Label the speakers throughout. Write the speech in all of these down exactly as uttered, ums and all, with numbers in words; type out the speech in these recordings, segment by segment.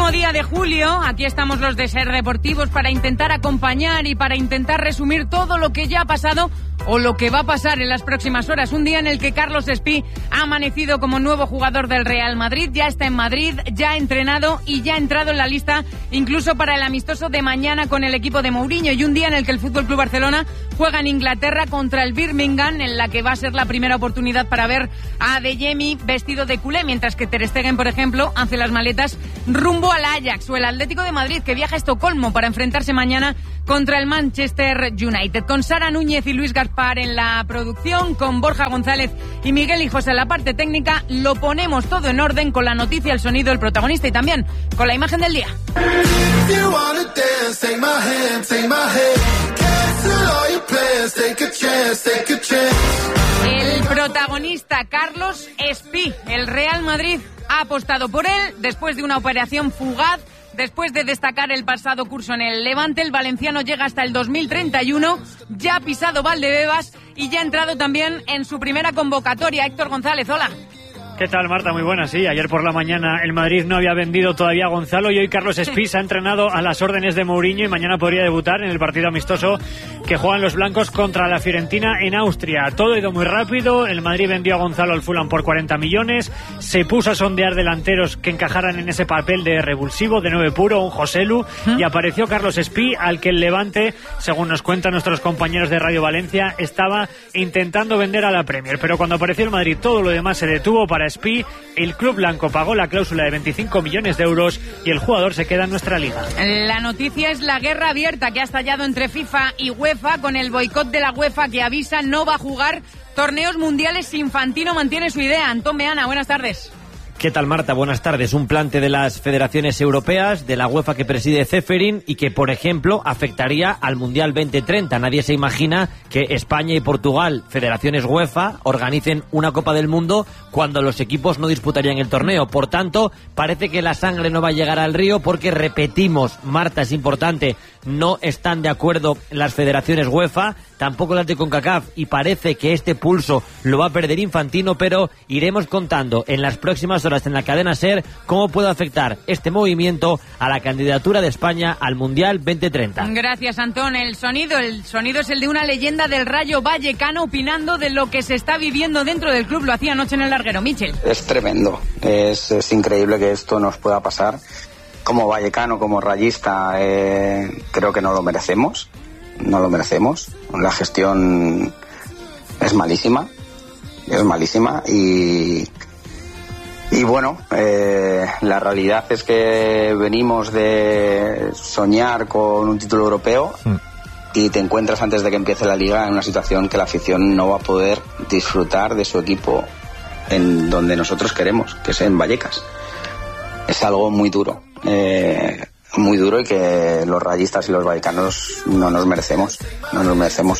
Speaker 1: Último día de julio, aquí estamos los de Ser Deportivos para intentar acompañar y para intentar resumir todo lo que ya ha pasado o lo que va a pasar en las próximas horas. Un día en el que Carlos Espí ha amanecido como nuevo jugador del Real Madrid, ya está en Madrid, ya ha entrenado y ya ha entrado en la lista incluso para el amistoso de mañana con el equipo de Mourinho. Y un día en el que el F C Barcelona juega en Inglaterra contra el Birmingham, en la que va a ser la primera oportunidad para ver a Adeyemi vestido de culé, mientras que Ter Stegen, por ejemplo, hace las maletas rumbo al Ajax, o el Atlético de Madrid, que viaja a Estocolmo para enfrentarse mañana contra el Manchester United. Con Sara Núñez y Luis Gaspar en la producción, con Borja González y Miguel Hijos en la parte técnica, lo ponemos todo en orden con la noticia, el sonido, el protagonista y también con la imagen del día. El protagonista, Carlos Espí. El Real Madrid ha apostado por él después de una operación fugaz. Después de destacar el pasado curso en el Levante, el valenciano llega hasta el dos mil treinta y uno, ya ha pisado Valdebebas y ya ha entrado también en su primera convocatoria. Héctor González, hola.
Speaker 2: ¿Qué tal, Marta? Muy buena, sí. Ayer por la mañana el Madrid no había vendido todavía a Gonzalo y hoy Carlos Espí se ha entrenado a las órdenes de Mourinho y mañana podría debutar en el partido amistoso que juegan los blancos contra la Fiorentina en Austria. Todo ha ido muy rápido. El Madrid vendió a Gonzalo al Fulham por cuarenta millones. Se puso a sondear delanteros que encajaran en ese papel de revulsivo, de nueve puro, un Joselu, y apareció Carlos Espí, al que el Levante, según nos cuentan nuestros compañeros de Radio Valencia, estaba intentando vender a la Premier. Pero cuando apareció el Madrid, todo lo demás se detuvo para Espí. El club blanco pagó la cláusula de veinticinco millones de euros y el jugador se queda en nuestra liga.
Speaker 1: La noticia es la guerra abierta que ha estallado entre FIFA y UEFA, con el boicot de la UEFA que avisa no va a jugar torneos mundiales si Infantino mantiene su idea. Antón Meana, buenas tardes.
Speaker 3: ¿Qué tal, Marta? Buenas tardes. Un plante de las federaciones europeas, de la UEFA que preside Ceferin y que, por ejemplo, afectaría al Mundial veinte treinta. Nadie se imagina que España y Portugal, federaciones UEFA, organicen una Copa del Mundo cuando los equipos no disputarían el torneo. Por tanto, parece que la sangre no va a llegar al río porque, repetimos, Marta, es importante, no están de acuerdo las federaciones UEFA, tampoco las de CONCACAF, y parece que este pulso lo va a perder Infantino, pero iremos contando en las próximas horas en la cadena SER cómo puede afectar este movimiento a la candidatura de España al Mundial veinte treinta.
Speaker 1: Gracias, Antón. El sonido, el sonido es el de una leyenda del Rayo Vallecano opinando de lo que se está viviendo dentro del club. Lo hacía anoche en el larguero. Michel.
Speaker 4: Es tremendo, es, es increíble que esto nos pueda pasar. Como vallecano, como rayista, eh, creo que no lo merecemos, no lo merecemos. La gestión es malísima, es malísima y, y bueno, eh, la realidad es que venimos de soñar con un título europeo y te encuentras antes de que empiece la liga en una situación que la afición no va a poder disfrutar de su equipo en donde nosotros queremos, que es en Vallecas. Es algo muy duro. Eh, muy duro y que los rayistas y los vallecanos no nos merecemos, no nos merecemos.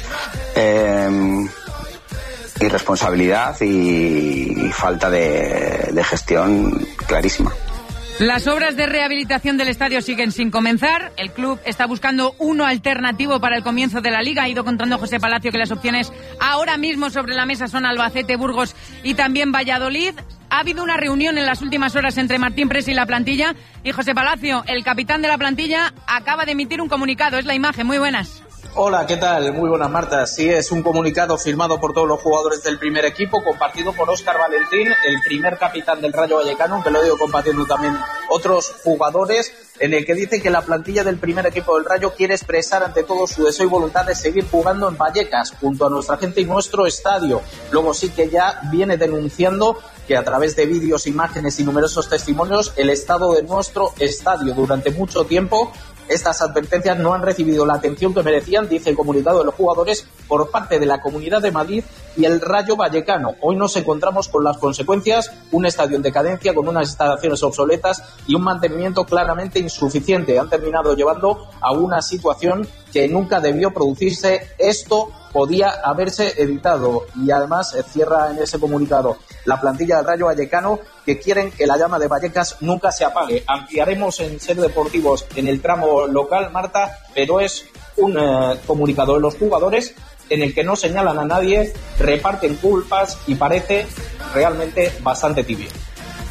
Speaker 4: Eh, irresponsabilidad y, y falta de, de gestión clarísima.
Speaker 1: Las obras de rehabilitación del estadio siguen sin comenzar. El club está buscando uno alternativo para el comienzo de la liga. Ha ido contando José Palacio que las opciones ahora mismo sobre la mesa son Albacete, Burgos y también Valladolid. Ha habido una reunión en las últimas horas entre Martín Presi y la plantilla. Y José Palacio, el capitán de la plantilla, acaba de emitir un comunicado. Es la imagen. Muy buenas.
Speaker 5: Hola, ¿qué tal? Muy buenas, Marta. Sí, es un comunicado firmado por todos los jugadores del primer equipo, compartido por Óscar Valentín, el primer capitán del Rayo Vallecano, que lo digo compartiendo también otros jugadores, en el que dice que la plantilla del primer equipo del Rayo quiere expresar ante todo su deseo y voluntad de seguir jugando en Vallecas, junto a nuestra gente y nuestro estadio. Luego sí que ya viene denunciando que a través de vídeos, imágenes y numerosos testimonios, el estado de nuestro estadio durante mucho tiempo. Estas advertencias no han recibido la atención que merecían, dice el comunicado de los jugadores, por parte de la Comunidad de Madrid y el Rayo Vallecano. Hoy nos encontramos con las consecuencias, un estadio en decadencia con unas instalaciones obsoletas y un mantenimiento claramente insuficiente. Han terminado llevando a una situación que nunca debió producirse. Esto podía haberse evitado. Y además eh, cierra en ese comunicado la plantilla del Rayo Vallecano, que quieren que la llama de Vallecas nunca se apague. Ampliaremos en Ser Deportivos en el tramo local, Marta, pero es un eh, comunicado de los jugadores en el que no señalan a nadie, reparten culpas y parece realmente bastante tibio.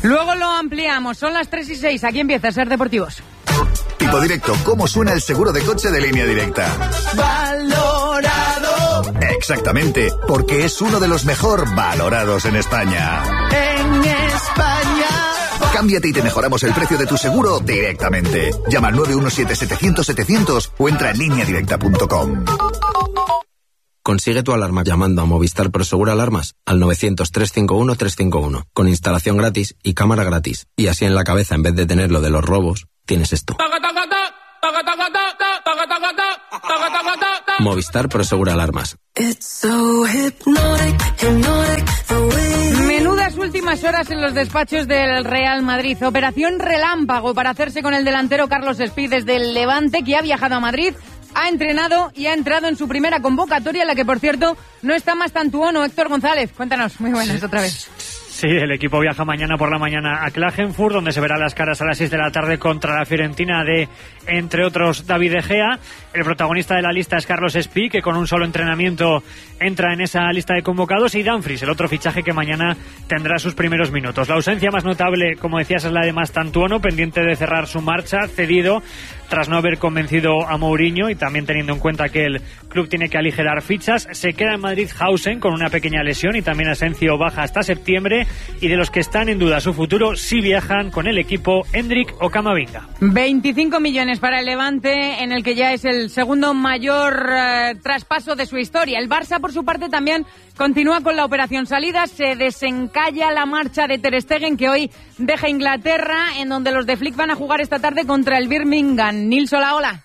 Speaker 1: Luego lo ampliamos, son las tres y seis, aquí empieza Ser Deportivos.
Speaker 6: Tipo Directo, ¿cómo suena el seguro de coche de Línea Directa?
Speaker 7: Valorado.
Speaker 6: Exactamente, porque es uno de los mejor valorados en España.
Speaker 7: En España.
Speaker 6: Cámbiate y te mejoramos el precio de tu seguro directamente. Llama al nueve uno siete, setecientos, setecientos o entra en línea directa punto com.
Speaker 8: Consigue tu alarma llamando a Movistar Prosegur Alarmas al novecientos, trescientos cincuenta y uno, trescientos cincuenta y uno, con instalación gratis y cámara gratis. Y así en la cabeza, en vez de tener lo de los robos, tienes esto. Movistar Prosegur Alarmas.
Speaker 1: Menudas últimas horas en los despachos del Real Madrid. Operación relámpago para hacerse con el delantero Carlos Espí desde el Levante, que ha viajado a Madrid, ha entrenado y ha entrado en su primera convocatoria, en la que, por cierto, no está más Tantuono. Héctor González, cuéntanos. Muy buenas, otra vez.
Speaker 2: Sí, el equipo viaja mañana por la mañana a Klagenfurt, donde se verá las caras a las seis de la tarde contra la Fiorentina de, entre otros, David De Gea. El protagonista de la lista es Carlos Espí, que con un solo entrenamiento entra en esa lista de convocados, y Dumfries, el otro fichaje que mañana tendrá sus primeros minutos. La ausencia más notable, como decías, es la de Mastantuono, pendiente de cerrar su marcha, cedido tras no haber convencido a Mourinho, y también teniendo en cuenta que el club tiene que aligerar fichas. Se queda en Madrid Hausen con una pequeña lesión, y también Asencio baja hasta septiembre, y de los que están en duda su futuro, sí viajan con el equipo Hendrik o Camavinga.
Speaker 1: veinticinco millones para el Levante, en el que ya es el segundo mayor eh, traspaso de su historia. El Barça, por su parte, también continúa con la operación salida. Se desencalla la marcha de Ter Stegen, que hoy deja Inglaterra, en donde los de Flick van a jugar esta tarde contra el Birmingham. Nils, hola, hola.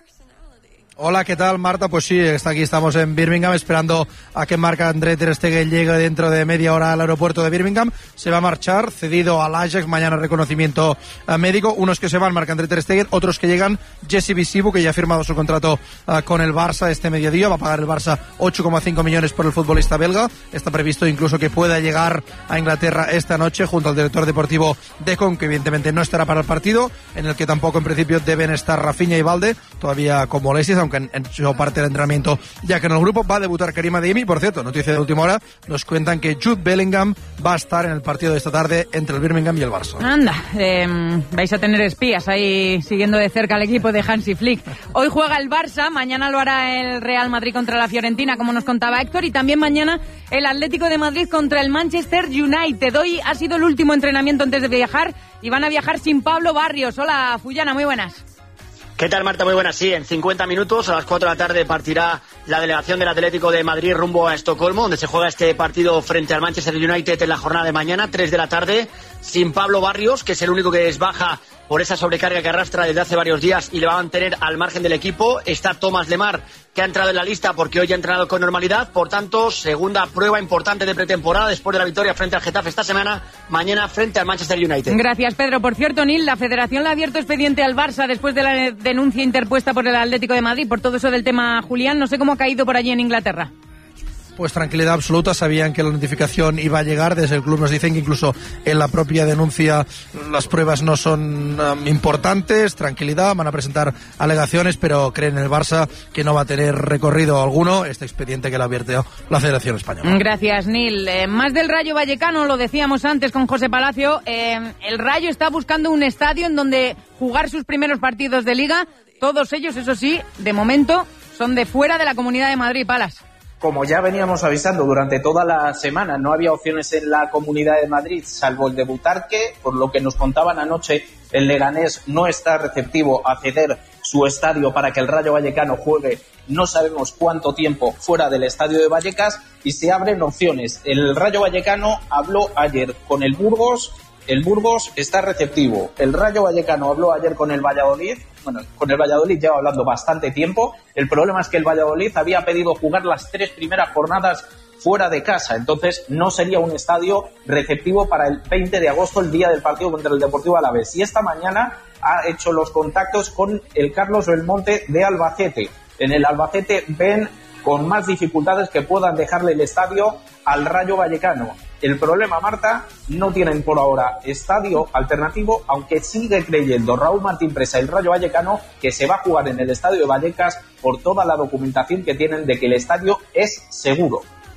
Speaker 9: Hola, ¿qué tal, Marta? Pues sí, está aquí, estamos en Birmingham esperando a que Marc-André Ter Stegen llegue dentro de media hora al aeropuerto de Birmingham. Se va a marchar, cedido al Ajax, mañana reconocimiento uh, médico. Unos que se van, Marc-André Ter Stegen, otros que llegan, Jesse Visibu, que ya ha firmado su contrato uh, con el Barça este mediodía. Va a pagar el Barça ocho coma cinco millones por el futbolista belga. Está previsto incluso que pueda llegar a Inglaterra esta noche junto al director deportivo Deco, que evidentemente no estará para el partido, en el que tampoco en principio deben estar Rafinha y Valde, todavía con molestias, aunque en, en su parte del entrenamiento ya que en el grupo. Va a debutar Karim Adeyemi. Por cierto, noticia de última hora, nos cuentan que Jude Bellingham va a estar en el partido de esta tarde entre el Birmingham y el Barça.
Speaker 1: Anda, eh, vais a tener espías ahí siguiendo de cerca al equipo de Hansi Flick. Hoy juega el Barça, mañana lo hará el Real Madrid contra la Fiorentina, como nos contaba Héctor, y también mañana el Atlético de Madrid contra el Manchester United. Hoy ha sido el último entrenamiento antes de viajar, y van a viajar sin Pablo Barrios. Hola, Fullana, muy buenas.
Speaker 10: ¿Qué tal, Marta? Muy buenas. Sí, en cincuenta minutos, a las cuatro de la tarde, partirá la delegación del Atlético de Madrid rumbo a Estocolmo, donde se juega este partido frente al Manchester United en la jornada de mañana, tres de la tarde, sin Pablo Barrios, que es el único que es baja por esa sobrecarga que arrastra desde hace varios días y le va a mantener al margen del equipo. Está Thomas Lemar, que ha entrado en la lista porque hoy ha entrenado con normalidad. Por tanto, segunda prueba importante de pretemporada después de la victoria frente al Getafe esta semana, mañana frente al Manchester United.
Speaker 1: Gracias, Pedro. Por cierto, Nil, la Federación le ha abierto expediente al Barça después de la denuncia interpuesta por el Atlético de Madrid por todo eso del tema Julián. No sé cómo ha caído por allí en Inglaterra.
Speaker 9: Pues tranquilidad absoluta, sabían que la notificación iba a llegar. Desde el club nos dicen que incluso en la propia denuncia las pruebas no son um, importantes. Tranquilidad, van a presentar alegaciones, pero creen en el Barça que no va a tener recorrido alguno este expediente que le advirtió la Federación Española.
Speaker 1: Gracias, Nil. Eh, más del Rayo Vallecano, lo decíamos antes con José Palacio. Eh, el Rayo está buscando un estadio en donde jugar sus primeros partidos de Liga. Todos ellos, eso sí, de momento son de fuera de la Comunidad de Madrid, Palas.
Speaker 5: Como ya veníamos avisando durante toda la semana, no había opciones en la Comunidad de Madrid, salvo el de Butarque, por lo que nos contaban anoche, el Leganés no está receptivo a ceder su estadio para que el Rayo Vallecano juegue no sabemos cuánto tiempo fuera del estadio de Vallecas, y se abren opciones. El Rayo Vallecano habló ayer con el Burgos. El Burgos está receptivo. El Rayo Vallecano habló ayer con el Valladolid. Bueno, con el Valladolid lleva hablando bastante tiempo. El problema es que el Valladolid había pedido jugar las tres primeras jornadas fuera de casa. Entonces no sería un estadio receptivo para el veinte de agosto, el día del partido contra el Deportivo Alavés. Y esta mañana ha hecho los contactos con el Carlos Belmonte de Albacete. En el Albacete ven con más dificultades que puedan dejarle el estadio al Rayo Vallecano. El problema, Marta, no tienen por ahora estadio alternativo, aunque sigue creyendo Raúl Martín Presa y el Rayo Vallecano que se va a jugar en el estadio de Vallecas por toda la documentación que tienen de que el estadio es seguro.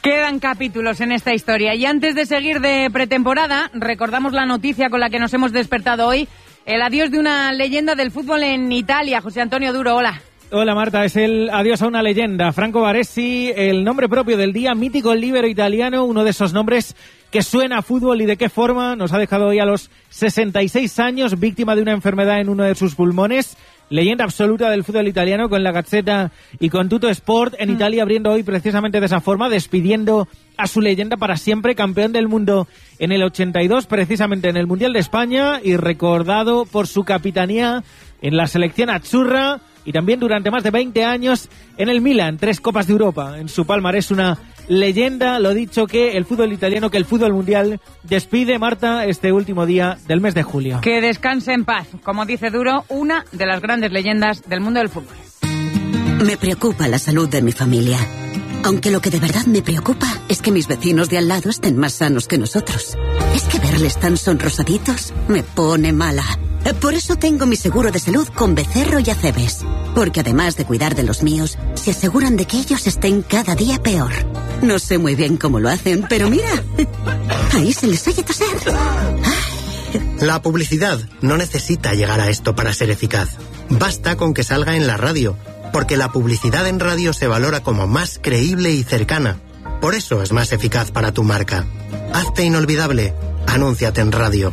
Speaker 1: Quedan capítulos en esta historia. Y antes de seguir de pretemporada, recordamos la noticia con la que nos hemos despertado hoy. El adiós de una leyenda del fútbol en Italia. José Antonio Duro, hola.
Speaker 11: Hola Marta, es el adiós a una leyenda. Franco Baresi, el nombre propio del día, mítico líbero italiano, uno de esos nombres que suena a fútbol y de qué forma. Nos ha dejado hoy a los sesenta y seis años, víctima de una enfermedad en uno de sus pulmones. Leyenda absoluta del fútbol italiano, con la Gazzetta y con Tutto Sport en Italia, abriendo hoy precisamente de esa forma, despidiendo a su leyenda para siempre, campeón del mundo en el ochenta y dos, precisamente en el Mundial de España, y recordado por su capitanía en la selección azzurra, y también durante más de veinte años en el Milan, tres Copas de Europa. En su palmarés una leyenda, lo dicho, que el fútbol italiano, que el fútbol mundial despide, Marta, este último día del mes de julio.
Speaker 1: Que descanse en paz, como dice Duro, una de las grandes leyendas del mundo del fútbol.
Speaker 12: Me preocupa la salud de mi familia. Aunque lo que de verdad me preocupa es que mis vecinos de al lado estén más sanos que nosotros. Es que verles tan sonrosaditos me pone mala. Por eso tengo mi seguro de salud con Becerro y Acebes. Porque además de cuidar de los míos, se aseguran de que ellos estén cada día peor. No sé muy bien cómo lo hacen, pero mira, ahí se les oye toser.
Speaker 13: La publicidad no necesita llegar a esto para ser eficaz. Basta con que salga en la radio, porque la publicidad en radio se valora como más creíble y cercana. Por eso es más eficaz para tu marca. Hazte inolvidable. Anúnciate en radio.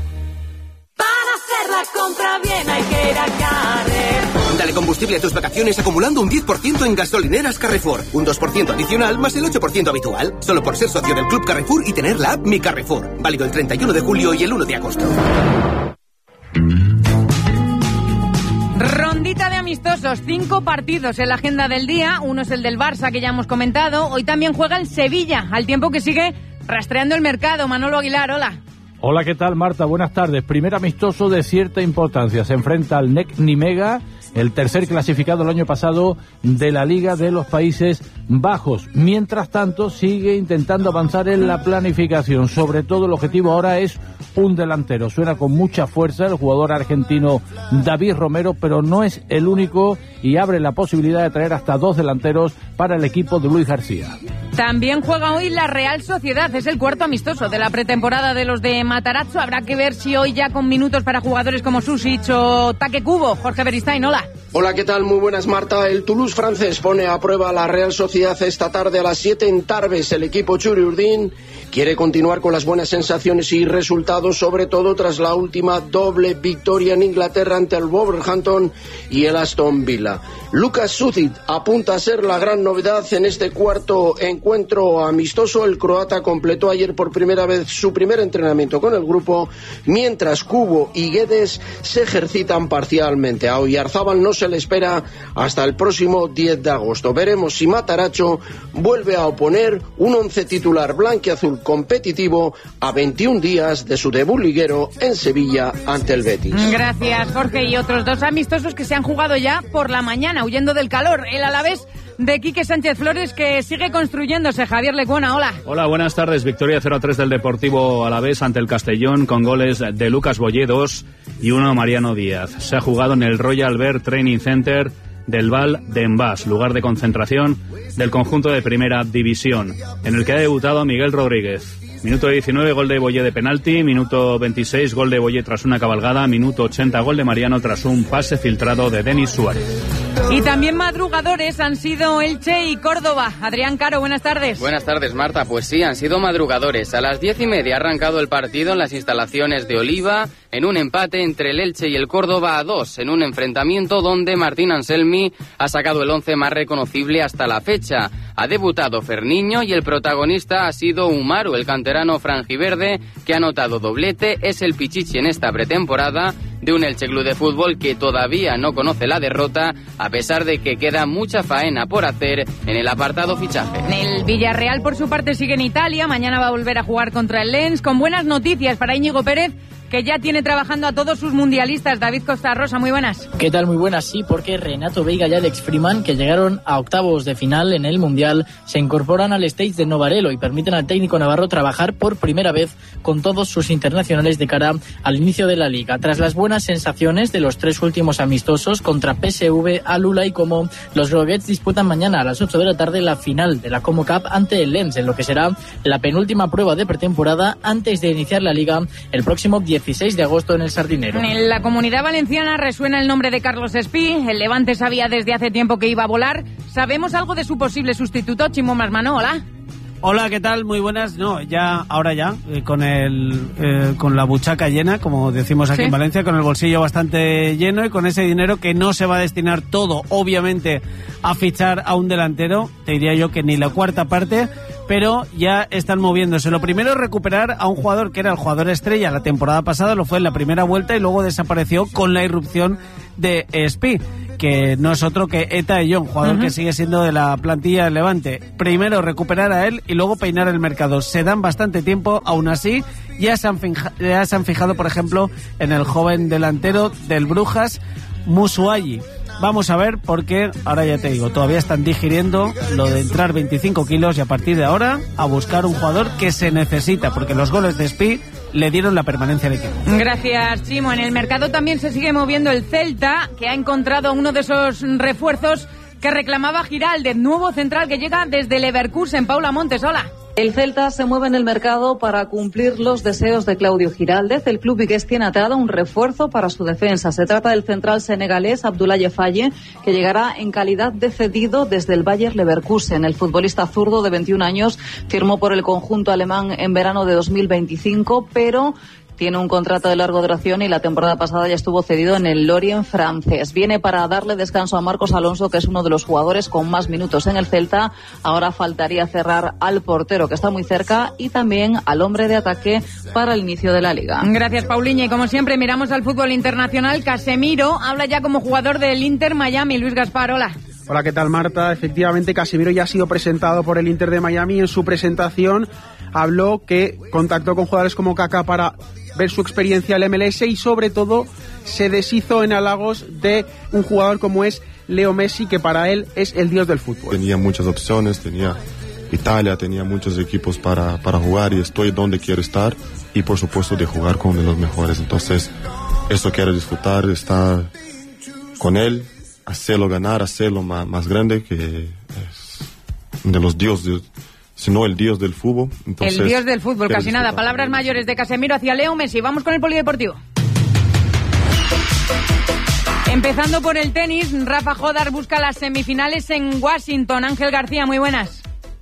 Speaker 7: Compra bien, hay que ir a Carrefour.
Speaker 14: Dale combustible a tus vacaciones acumulando un diez por ciento en gasolineras Carrefour. Un dos por ciento adicional más el ocho por ciento habitual. Solo por ser socio del Club Carrefour y tener la app Mi Carrefour. Válido el treinta y uno de julio y el uno de agosto.
Speaker 1: Rondita de amistosos, cinco partidos en la agenda del día. Uno es el del Barça, que ya hemos comentado. Hoy también juega el Sevilla, al tiempo que sigue rastreando el mercado. Manolo Aguilar, hola.
Speaker 15: Hola, ¿qué tal, Marta? Buenas tardes. Primer amistoso de cierta importancia. Se enfrenta al N E C Nimega, el tercer clasificado el año pasado de la Liga de los Países Bajos. Mientras tanto, sigue intentando avanzar en la planificación. Sobre todo, el objetivo ahora es un delantero. Suena con mucha fuerza el jugador argentino David Romero, pero no es el único y abre la posibilidad de traer hasta dos delanteros para el equipo de Luis García.
Speaker 1: También juega hoy la Real Sociedad, es el cuarto amistoso de la pretemporada de los de Matarazzo. Habrá que ver si hoy ya con minutos para jugadores como Susic o Taque Kubo. Jorge Beristain, hola.
Speaker 16: Hola, ¿qué tal? Muy buenas, Marta. El Toulouse francés pone a prueba a la Real Sociedad esta tarde a las siete en Tarbes. El equipo Churi-Urdin quiere continuar con las buenas sensaciones y resultados, sobre todo tras la última doble victoria en Inglaterra ante el Wolverhampton y el Aston Villa. Lucas Sucic apunta a ser la gran novedad en este cuarto encuentro amistoso. El croata completó ayer por primera vez su primer entrenamiento con el grupo, mientras Kubo y Guedes se ejercitan parcialmente. A Oyarzábal no se le espera hasta el próximo diez de agosto. Veremos si Matarazzo vuelve a oponer un once titular blanquiazul competitivo a veintiún días de su debut liguero en Sevilla ante el Betis.
Speaker 1: Gracias, Jorge. Y otros dos amistosos que se han jugado ya por la mañana, huyendo del calor. El Alavés de Quique Sánchez Flores, que sigue construyéndose. Javier Lecuona, hola.
Speaker 17: Hola, buenas tardes. Victoria cero a tres del Deportivo Alavés ante el Castellón, con goles de Lucas Bolledos y uno Mariano Díaz. Se ha jugado en el Royal Bear Training Center del Val d'Envàs, lugar de concentración del conjunto de Primera División, en el que ha debutado Miguel Rodríguez. Minuto diecinueve, gol de Boye de penalti. Minuto veintiséis, gol de Boye tras una cabalgada. Minuto ochenta, gol de Mariano tras un pase filtrado de Denis Suárez.
Speaker 1: Y también madrugadores han sido Elche y Córdoba. Adrián Caro, buenas tardes.
Speaker 18: Buenas tardes, Marta. Pues sí, han sido madrugadores. A las diez y media ha arrancado el partido en las instalaciones de Oliva, en un empate entre el Elche y el Córdoba a dos, en un enfrentamiento donde Martín Anselmi ha sacado el once más reconocible hasta la fecha. Ha debutado Ferniño y el protagonista ha sido Umaru, el canterano franjiverde, que ha anotado doblete. Es el pichichi en esta pretemporada de un Elche Club de Fútbol que todavía no conoce la derrota, a pesar de que queda mucha faena por hacer en el apartado fichaje.
Speaker 1: El Villarreal, por su parte, sigue en Italia. Mañana va a volver a jugar contra el Lens, con buenas noticias para Íñigo Pérez, que ya tiene trabajando a todos sus mundialistas. David Costa Rosa, muy buenas.
Speaker 19: ¿Qué tal? Muy buenas, sí, porque Renato Veiga y Alex Freeman, que llegaron a octavos de final en el Mundial, se incorporan al stage de Novarelo y permiten al técnico navarro trabajar por primera vez con todos sus internacionales de cara al inicio de la Liga. Tras las buenas sensaciones de los tres últimos amistosos contra P S V, Alula y Como, los Groguets disputan mañana a las ocho de la tarde la final de la Como Cup ante el Lens, en lo que será la penúltima prueba de pretemporada antes de iniciar la Liga el próximo dieciséis de agosto en el Sardinero.
Speaker 1: En la Comunidad Valenciana resuena el nombre de Carlos Espí. El Levante sabía desde hace tiempo que iba a volar. ¿Sabemos algo de su posible sustituto? Chimo Masmano, hola.
Speaker 20: Hola, ¿qué tal? Muy buenas. No, ya, ahora ya, eh, con el, eh, con la buchaca llena, como decimos aquí ¿Sí? en Valencia, con el bolsillo bastante lleno y con ese dinero que no se va a destinar todo, obviamente, a fichar a un delantero. Te diría yo que ni la cuarta parte, pero ya están moviéndose. Lo primero es recuperar a un jugador que era el jugador estrella la temporada pasada, lo fue en la primera vuelta y luego desapareció con la irrupción de Espí, que no es otro que Eta Eyón, jugador uh-huh. que sigue siendo de la plantilla del Levante. Primero recuperar a él y luego peinar el mercado. Se dan bastante tiempo, aún así ya se han, fija, ya se han fijado, por ejemplo, en el joven delantero del Brujas, Musuayi. Vamos a ver, porque ahora ya te digo, todavía están digiriendo lo de entrar veinticinco kilos y a partir de ahora a buscar un jugador que se necesita, porque los goles de Espí le dieron la permanencia al equipo.
Speaker 1: Gracias, Chimo. En el mercado también se sigue moviendo el Celta, que ha encontrado uno de esos refuerzos que reclamaba Giraldez, nuevo central que llega desde Leverkusen. Paula Montes, hola.
Speaker 21: El Celta se mueve en el mercado para cumplir los deseos de Claudio Giraldez. El club vigués tiene atado un refuerzo para su defensa. Se trata del central senegalés Abdoulaye Faye, que llegará en calidad de cedido desde el Bayer Leverkusen. El futbolista zurdo de veintiún años firmó por el conjunto alemán en verano de dos mil veinticinco, pero tiene un contrato de larga duración y la temporada pasada ya estuvo cedido en el Lorient francés. Viene para darle descanso a Marcos Alonso, que es uno de los jugadores con más minutos en el Celta. Ahora faltaría cerrar al portero, que está muy cerca, y también al hombre de ataque para el inicio de la Liga.
Speaker 1: Gracias, Pauliña. Y como siempre, miramos al fútbol internacional. Casemiro habla ya como jugador del Inter Miami. Luis Gaspar, hola.
Speaker 22: Hola, ¿qué tal, Marta? Efectivamente, Casemiro ya ha sido presentado por el Inter de Miami. En su presentación habló que contactó con jugadores como Kaká para ver su experiencia en el M L S y sobre todo se deshizo en halagos de un jugador como es Leo Messi, que para él es el dios del fútbol.
Speaker 23: Tenía muchas opciones, tenía Italia, tenía muchos equipos para, para jugar y estoy donde quiero estar y por supuesto de jugar con uno de los mejores. Entonces, esto quiero disfrutar, estar con él, hacerlo ganar, hacerlo más, más grande, que es de los dioses, sino el dios del fútbol. Entonces,
Speaker 1: el dios del fútbol, casi
Speaker 23: disfrutar.
Speaker 1: nada. Palabras mayores de Casemiro hacia Leo Messi. Vamos con el polideportivo. Empezando por el tenis, Rafa Jodar busca las semifinales en Washington. Ángel García, muy buenas.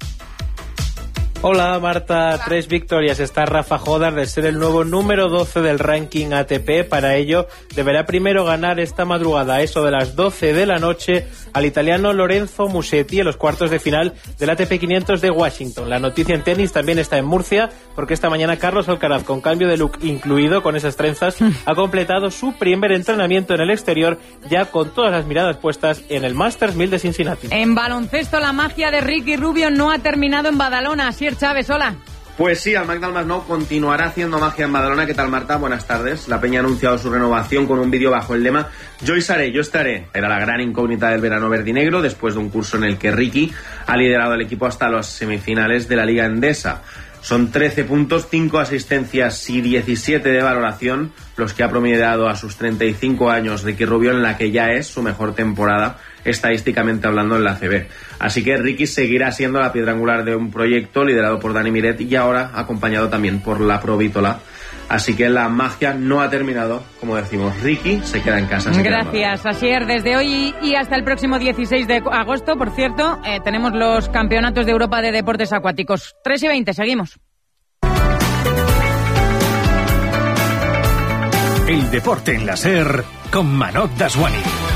Speaker 24: Hola Marta, tres victorias está Rafa Jodar de ser el nuevo número doce del ranking A T P. Para ello deberá primero ganar esta madrugada a eso de las doce de la noche al italiano Lorenzo Musetti en los cuartos de final del A T P quinientos de Washington. La noticia en tenis también está en Murcia, porque esta mañana Carlos Alcaraz, con cambio de look incluido, con esas trenzas, ha completado su primer entrenamiento en el exterior, ya con todas las miradas puestas en el Masters mil de Cincinnati.
Speaker 1: En baloncesto, la magia de Ricky Rubio no ha terminado en Badalona. Asier Chávez, hola.
Speaker 25: Pues sí, el Magdal Masnou continuará haciendo magia en Badalona. ¿Qué tal, Marta? Buenas tardes. La Peña ha anunciado su renovación con un vídeo bajo el lema "Yo estaré, yo estaré". Era la gran incógnita del verano verdinegro, después de un curso en el que Ricky ha liderado al equipo hasta las semifinales de la Liga Endesa. Son trece puntos, cinco asistencias y diecisiete de valoración los que ha promediado a sus treinta y cinco años Ricky Rubio, en la que ya es su mejor temporada estadísticamente hablando en la A C B. Así que Ricky seguirá siendo la piedra angular de un proyecto liderado por Dani Miret y ahora acompañado también por la Provítola. Así que la magia no ha terminado, como decimos. Ricky se queda en casa.
Speaker 1: Gracias, Asier. Desde hoy y hasta el próximo dieciséis de agosto, por cierto, eh, tenemos los campeonatos de Europa de deportes acuáticos. tres y veinte, seguimos.
Speaker 26: El deporte en la SER con Manoj Daswani.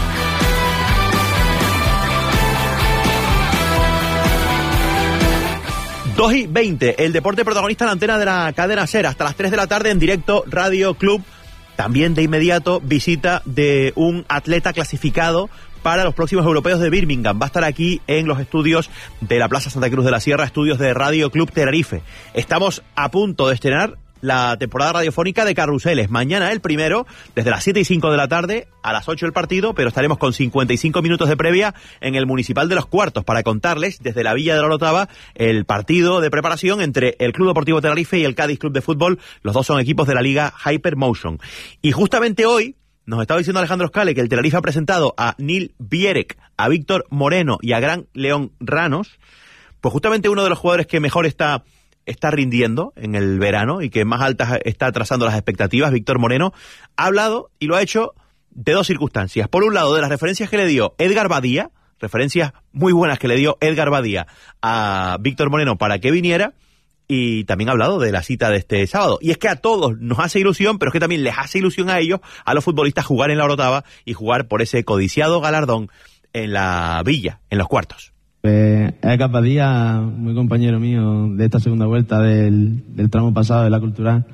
Speaker 27: dos y veinte, el deporte protagonista en la antena de la cadena SER. Hasta las tres de la tarde en directo Radio Club. También de inmediato visita de un atleta clasificado para los próximos europeos de Birmingham. Va a estar aquí en los estudios de la Plaza Santa Cruz de la Sierra, estudios de Radio Club Tenerife. Estamos a punto de estrenar la temporada radiofónica de Carruseles. Mañana el primero, desde las siete y cinco de la tarde, a las ocho el partido, pero estaremos con cincuenta y cinco minutos de previa en el Municipal de los Cuartos para contarles desde la Villa de la Orotava el partido de preparación entre el Club Deportivo Tenerife y el Cádiz Club de Fútbol. Los dos son equipos de la Liga Hypermotion. Y justamente hoy nos estaba diciendo Alejandro Scale que el Tenerife ha presentado a Neil Bierek, a Víctor Moreno y a Gran León Ranos. Pues justamente uno de los jugadores que mejor está está rindiendo en el verano y que más altas está trazando las expectativas, Víctor Moreno, ha hablado y lo ha hecho de dos circunstancias. Por un lado, de las referencias que le dio Edgar Badía, referencias muy buenas que le dio Edgar Badía a Víctor Moreno para que viniera, y también ha hablado de la cita de este sábado. Y es que a todos nos hace ilusión, pero es que también les hace ilusión a ellos, a los futbolistas, jugar en la Orotava y jugar por ese codiciado galardón en la Villa, en los Cuartos.
Speaker 2: Pues Edgar Badía, muy compañero mío de esta segunda vuelta del, del tramo pasado de la Cultural.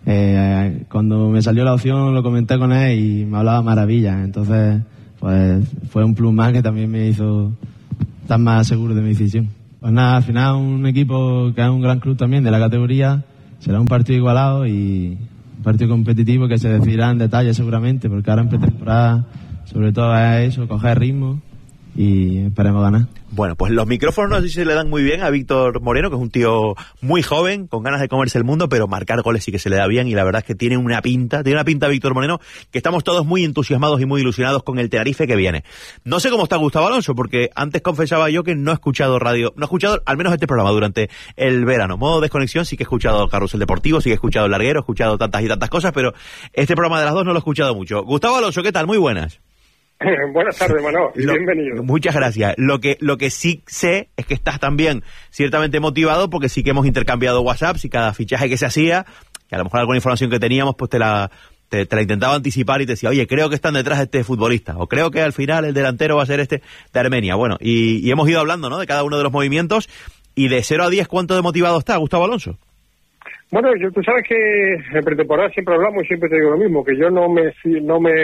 Speaker 2: Eh, cuando me salió la opción lo comenté con él y me hablaba maravilla. Entonces, pues fue un plus más que también me hizo estar más seguro de mi decisión. Pues nada, al final un equipo que es un gran club también de la categoría, será un partido igualado y un partido competitivo que se decidirá en detalle seguramente, porque ahora en pretemporada sobre todo es eso, coger ritmo y esperemos ganar.
Speaker 27: Bueno, pues los micrófonos no sé si se le dan muy bien a Víctor Moreno, que es un tío muy joven, con ganas de comerse el mundo, pero marcar goles sí que se le da bien, y la verdad es que tiene una pinta, tiene una pinta Víctor Moreno, que estamos todos muy entusiasmados y muy ilusionados con el Tenerife que viene. No sé cómo está Gustavo Alonso, porque antes confesaba yo que no he escuchado radio, no he escuchado al menos este programa durante el verano. Modo desconexión sí que he escuchado Carrusel Deportivo, sí que he escuchado El Larguero, he escuchado tantas y tantas cosas, pero este programa de las dos no lo he escuchado mucho. Gustavo Alonso, ¿qué tal? Muy buenas.
Speaker 3: Buenas tardes, Manolo, y
Speaker 27: lo,
Speaker 3: bienvenido.
Speaker 27: Muchas gracias. Lo que lo que sí sé es que estás también ciertamente motivado, porque sí que hemos intercambiado WhatsApps y cada fichaje que se hacía, que a lo mejor alguna información que teníamos, pues te la, te, te la intentaba anticipar y te decía, oye, creo que están detrás de este futbolista, o creo que al final el delantero va a ser este de Armenia. Bueno, y, y hemos ido hablando, ¿no?, de cada uno de los movimientos, y de cero a diez, ¿cuánto de motivado está Gustavo Alonso?
Speaker 3: Bueno, yo, tú sabes que en pretemporada siempre hablamos y siempre te digo lo mismo, que yo no me no me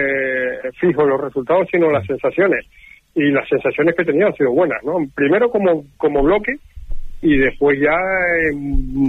Speaker 3: fijo en los resultados, sino en las sensaciones. Y las sensaciones que he tenido han sido buenas, ¿no? Primero como como bloque, y después ya en, en,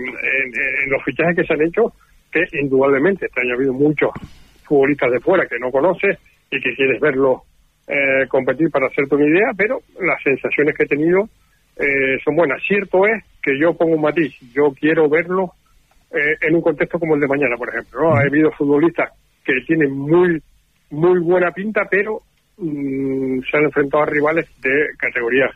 Speaker 3: en, en los fichajes que se han hecho, que indudablemente este año ha habido muchos futbolistas de fuera que no conoces y que quieres verlos eh, competir para hacerte una idea, pero las sensaciones que he tenido eh, son buenas. Cierto es que yo pongo un matiz, yo quiero verlo eh, en un contexto como el de mañana, por ejemplo, ¿no? Ha habido futbolistas que tienen muy muy buena pinta, pero mmm, se han enfrentado a rivales de categorías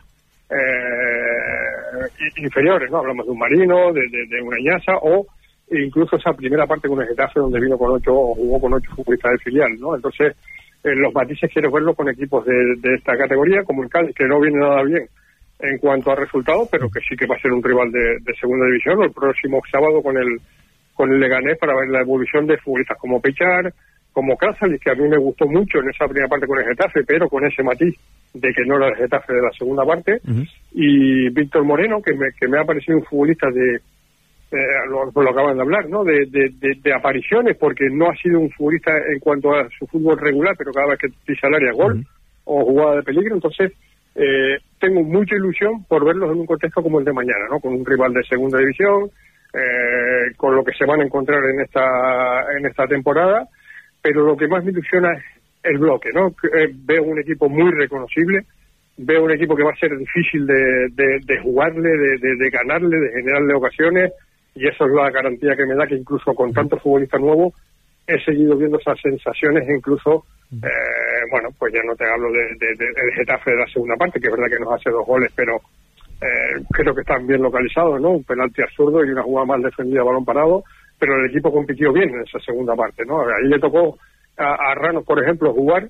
Speaker 3: eh, inferiores, ¿no? Hablamos de un Marino, de, de, de una Iñasa, o incluso esa primera parte con el Getafe, donde vino con ocho, o jugó con ocho futbolistas de filial, ¿no? Entonces, eh, los matices quiero verlo con equipos de, de esta categoría, como el Cádiz, que no viene nada bien en cuanto a resultados, pero que sí que va a ser un rival de, de segunda división, el próximo sábado con el con el Leganés, para ver la evolución de futbolistas como Pichar, como Cáceres, que a mí me gustó mucho en esa primera parte con el Getafe, pero con ese matiz de que no era el Getafe de la segunda parte, uh-huh. Y Víctor Moreno, que me, que me ha parecido un futbolista de, eh, lo, lo acaban de hablar, ¿no? De, de, de, de apariciones, porque no ha sido un futbolista en cuanto a su fútbol regular, pero cada vez que pisa el área gol, uh-huh. o jugada de peligro. Entonces eh, tengo mucha ilusión por verlos en un contexto como el de mañana, ¿no? Con un rival de segunda división, eh, con lo que se van a encontrar en esta en esta temporada, pero lo que más me ilusiona es el bloque, ¿no? Eh, veo un equipo muy reconocible, veo un equipo que va a ser difícil de, de, de jugarle, de, de, de ganarle, de generarle ocasiones, y eso es la garantía que me da que incluso con tantos futbolistas nuevos he seguido viendo esas sensaciones, incluso, eh, bueno, pues ya no te hablo de, de, de, de Getafe de la segunda parte, que es verdad que nos hace dos goles, pero eh, creo que están bien localizados, ¿no? Un penalti absurdo y una jugada mal defendida, balón parado, pero el equipo compitió bien en esa segunda parte, ¿no? Ahí le tocó a, a Ranos, por ejemplo, jugar,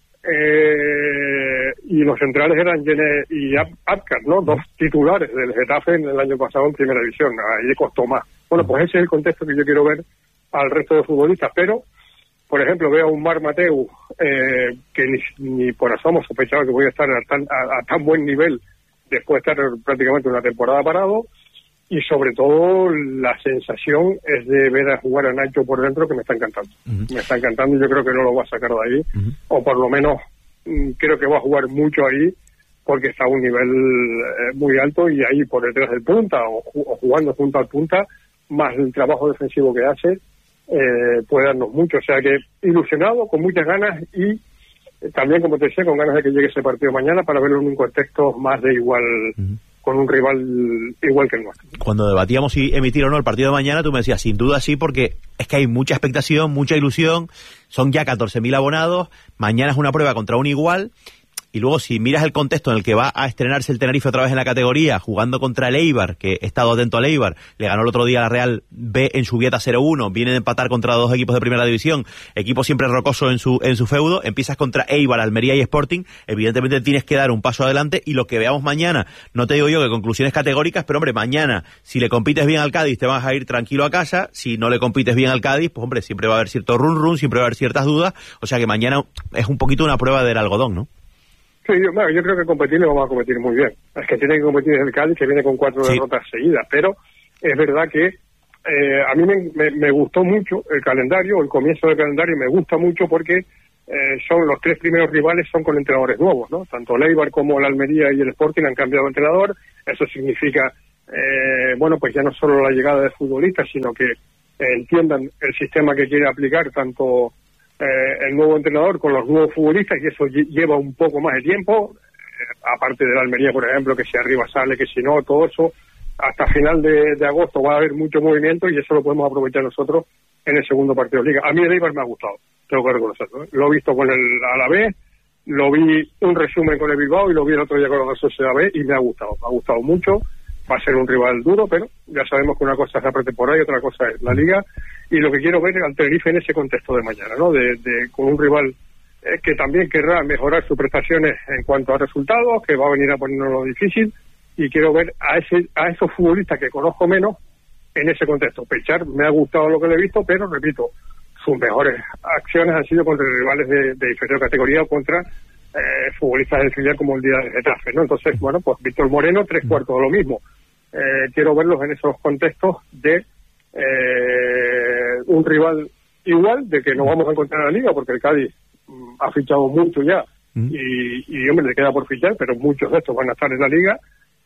Speaker 3: eh, y los centrales eran Yene y Abkar, ¿no? Dos titulares del Getafe en el año pasado en primera división. Ahí le costó más. Bueno, pues ese es el contexto que yo quiero ver al resto de futbolistas, pero, por ejemplo, veo a un Mar Mateu eh, que ni, ni por asomo sospechaba que voy a estar a tan, a, a tan buen nivel después de estar prácticamente una temporada parado. Y sobre todo la sensación es de ver a jugar a Nacho por dentro, que me está encantando. Uh-huh. Me está encantando y yo creo que no lo va a sacar de ahí. Uh-huh. O por lo menos mm, creo que va a jugar mucho ahí, porque está a un nivel eh, muy alto, y ahí por detrás del punta o, o jugando junto al punta más el trabajo defensivo que hace, eh, puede darnos mucho. O sea que ilusionado, con muchas ganas y eh, también, como te decía, con ganas de que llegue ese partido mañana para verlo en un contexto más de igual, uh-huh. con un rival igual que el nuestro.
Speaker 27: Cuando debatíamos si emitir o no el partido de mañana, tú me decías, sin duda sí, porque es que hay mucha expectación, mucha ilusión, son ya catorce mil abonados, mañana es una prueba contra un igual. Y luego, si miras el contexto en el que va a estrenarse el Tenerife otra vez en la categoría, jugando contra el Eibar, que he estado atento al Eibar, le ganó el otro día a la Real B en Subieta cero uno, viene de empatar contra dos equipos de primera división, equipo siempre rocoso en su en su feudo, empiezas contra Eibar, Almería y Sporting, evidentemente tienes que dar un paso adelante, y lo que veamos mañana, no te digo yo que conclusiones categóricas, pero hombre, mañana, si le compites bien al Cádiz, te vas a ir tranquilo a casa, si no le compites bien al Cádiz, pues hombre, siempre va a haber cierto run run, siempre va a haber ciertas dudas, o sea que mañana es un poquito una prueba del algodón, ¿no?
Speaker 3: Sí, yo, bueno, yo creo que competir lo vamos a competir muy bien. Es que tiene que competir es el Cádiz, que viene con cuatro sí. derrotas seguidas. Pero es verdad que eh, a mí me, me, me gustó mucho el calendario, el comienzo del calendario, me gusta mucho porque eh, son los tres primeros rivales son con entrenadores nuevos, ¿no? Tanto el Eibar como la Almería y el Sporting han cambiado de entrenador. Eso significa, eh, bueno, pues ya no solo la llegada de futbolistas, sino que eh, entiendan el sistema que quiere aplicar tanto Eh, el nuevo entrenador con los nuevos futbolistas, y eso lleva un poco más de tiempo, eh, aparte de la Almería, por ejemplo, que si arriba sale, que si no, todo eso, hasta final de, de agosto va a haber mucho movimiento y eso lo podemos aprovechar nosotros en el segundo partido de Liga. A mí el Eibar me ha gustado, tengo que reconocerlo, ¿eh? Lo he visto con el Alavés, lo vi un resumen con el Bilbao y lo vi el otro día con la Sociedad B y me ha gustado, me ha gustado mucho. Va a ser un rival duro, pero ya sabemos que una cosa es la pretemporada y otra cosa es la Liga, y lo que quiero ver al Tenerife en ese contexto de mañana, ¿no? De, de con un rival eh, que también querrá mejorar sus prestaciones en cuanto a resultados, que va a venir a ponernos difícil, y quiero ver a ese a esos futbolistas que conozco menos en ese contexto. Pechar me ha gustado lo que le he visto, pero repito, sus mejores acciones han sido contra rivales de, de inferior categoría o contra eh, futbolistas del filial como el día de Getafe, ¿no? Entonces, bueno, pues Víctor Moreno, tres cuartos de lo mismo. Eh, quiero verlos en esos contextos de eh, un rival igual, de que nos vamos a encontrar en la Liga, porque el Cádiz mm, ha fichado mucho ya, mm. y, y hombre, le queda por fichar, pero muchos de estos van a estar en la Liga,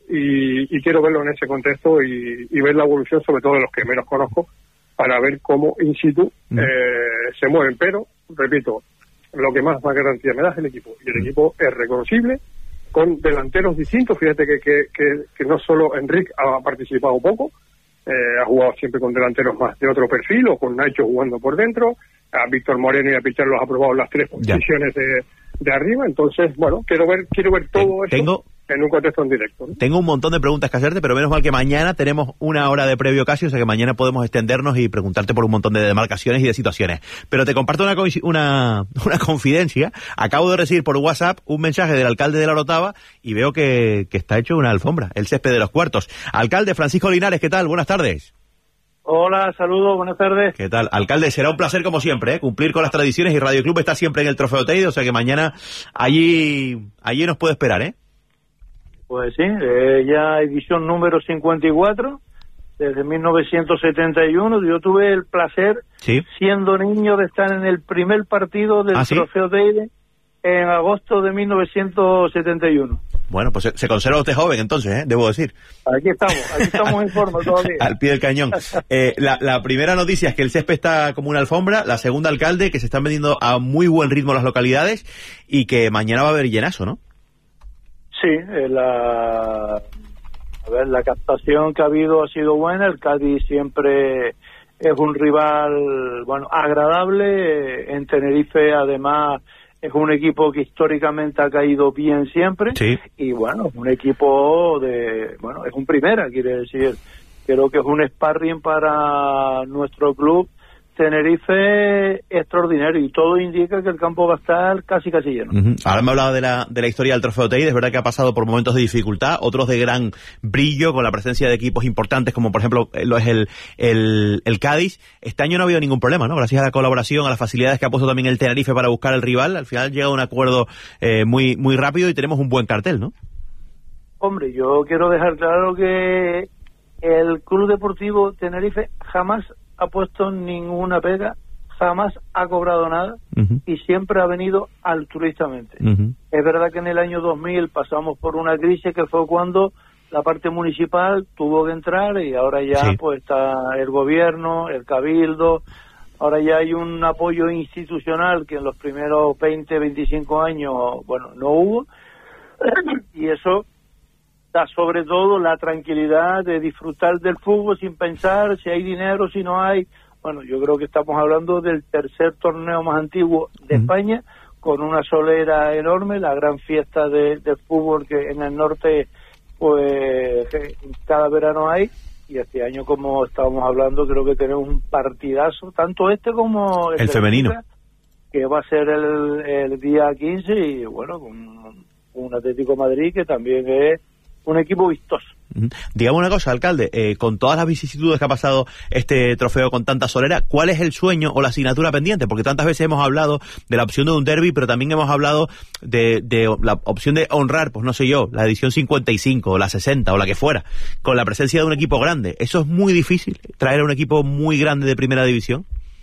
Speaker 3: y, y quiero verlo en ese contexto y, y ver la evolución, sobre todo de los que menos conozco, para ver cómo in situ mm. eh, se mueven. Pero, repito, lo que más, más garantía me da es el equipo, y el mm. equipo es reconocible, con delanteros distintos. Fíjate que, que, que, que no solo Enrique ha participado poco, eh, ha jugado siempre con delanteros más de otro perfil, o con Nacho jugando por dentro, a Víctor Moreno y a Pichar los ha probado las tres posiciones de, de arriba. Entonces, bueno, quiero ver quiero ver todo eso
Speaker 27: Tengo...
Speaker 3: en un contexto en directo, ¿no?
Speaker 27: Tengo un montón de preguntas que hacerte, pero menos mal que mañana tenemos una hora de previo casi, o sea que mañana podemos extendernos y preguntarte por un montón de demarcaciones y de situaciones. Pero te comparto una una, una confidencia. Acabo de recibir por WhatsApp un mensaje del alcalde de La Orotava y veo que, que está hecho una alfombra, el césped de los cuartos. Alcalde Francisco Linares, ¿qué tal? Buenas tardes.
Speaker 4: Hola, saludos, buenas tardes.
Speaker 27: ¿Qué tal? Alcalde, será un placer como siempre, ¿eh? Cumplir con las tradiciones, y Radio Club está siempre en el Trofeo Teide, o sea que mañana allí, allí nos puede esperar, ¿eh?
Speaker 4: Pues sí, eh, ya edición número cincuenta y cuatro, desde mil novecientos setenta y uno. Yo tuve el placer, ¿sí?, siendo niño, de estar en el primer partido del ¿Ah, sí? Trofeo Teide en agosto de mil novecientos setenta y uno.
Speaker 27: Bueno, pues se, se conserva usted joven entonces, ¿eh? Debo decir.
Speaker 4: Aquí estamos, aquí estamos en forma todavía.
Speaker 27: Al pie del cañón. Eh, la, la primera noticia es que el césped está como una alfombra. La segunda, alcalde, que se están vendiendo a muy buen ritmo las localidades y que mañana va a haber llenazo, ¿no?
Speaker 4: Sí, eh, la, a ver, la captación que ha habido ha sido buena. El Cádiz siempre es un rival, bueno, agradable. En Tenerife, además, es un equipo que históricamente ha caído bien siempre. Sí. Y bueno, es un equipo de, bueno, es un primera, quiere decir. Creo que es un sparring para nuestro club Tenerife extraordinario, y todo indica que el campo va a estar casi casi lleno.
Speaker 27: Uh-huh. Ahora me hablaba de la de la historia del Trofeo Teide. Es verdad que ha pasado por momentos de dificultad, otros de gran brillo, con la presencia de equipos importantes como por ejemplo lo es el, el, el Cádiz. Este año no ha habido ningún problema, ¿no? Gracias a la colaboración, a las facilidades que ha puesto también el Tenerife para buscar el rival, al final llega a un acuerdo eh, muy, muy rápido y tenemos un buen cartel, ¿no?
Speaker 4: Hombre, yo quiero dejar claro que el Club Deportivo Tenerife jamás ha puesto ninguna pega, jamás ha cobrado nada, uh-huh, y siempre ha venido altruistamente. Uh-huh. Es verdad que en el año dos mil pasamos por una crisis que fue cuando la parte municipal tuvo que entrar y ahora ya sí. pues está el gobierno, el cabildo, ahora ya hay un apoyo institucional que en los primeros veinte, veinticinco años, bueno, no hubo, y eso da sobre todo la tranquilidad de disfrutar del fútbol sin pensar si hay dinero, si no hay. Bueno, yo creo que estamos hablando del tercer torneo más antiguo de uh-huh. España, con una solera enorme, la gran fiesta de, de fútbol que en el norte pues cada verano hay, y este año, como estábamos hablando, creo que tenemos un partidazo, tanto este como
Speaker 27: el, el femenino,
Speaker 4: que va a ser el, el día quince, y bueno, con un Atlético Madrid que también es un equipo vistoso.
Speaker 27: Digamos una cosa, alcalde, eh, con todas las vicisitudes que ha pasado este trofeo con tanta solera, ¿cuál es el sueño o la asignatura pendiente? Porque tantas veces hemos hablado de la opción de un derbi, pero también hemos hablado de, de la opción de honrar, pues no sé yo, la edición cincuenta y cinco o la sesenta o la que fuera, con la presencia de un equipo grande. ¿Eso es muy difícil, traer a un equipo muy grande de primera división?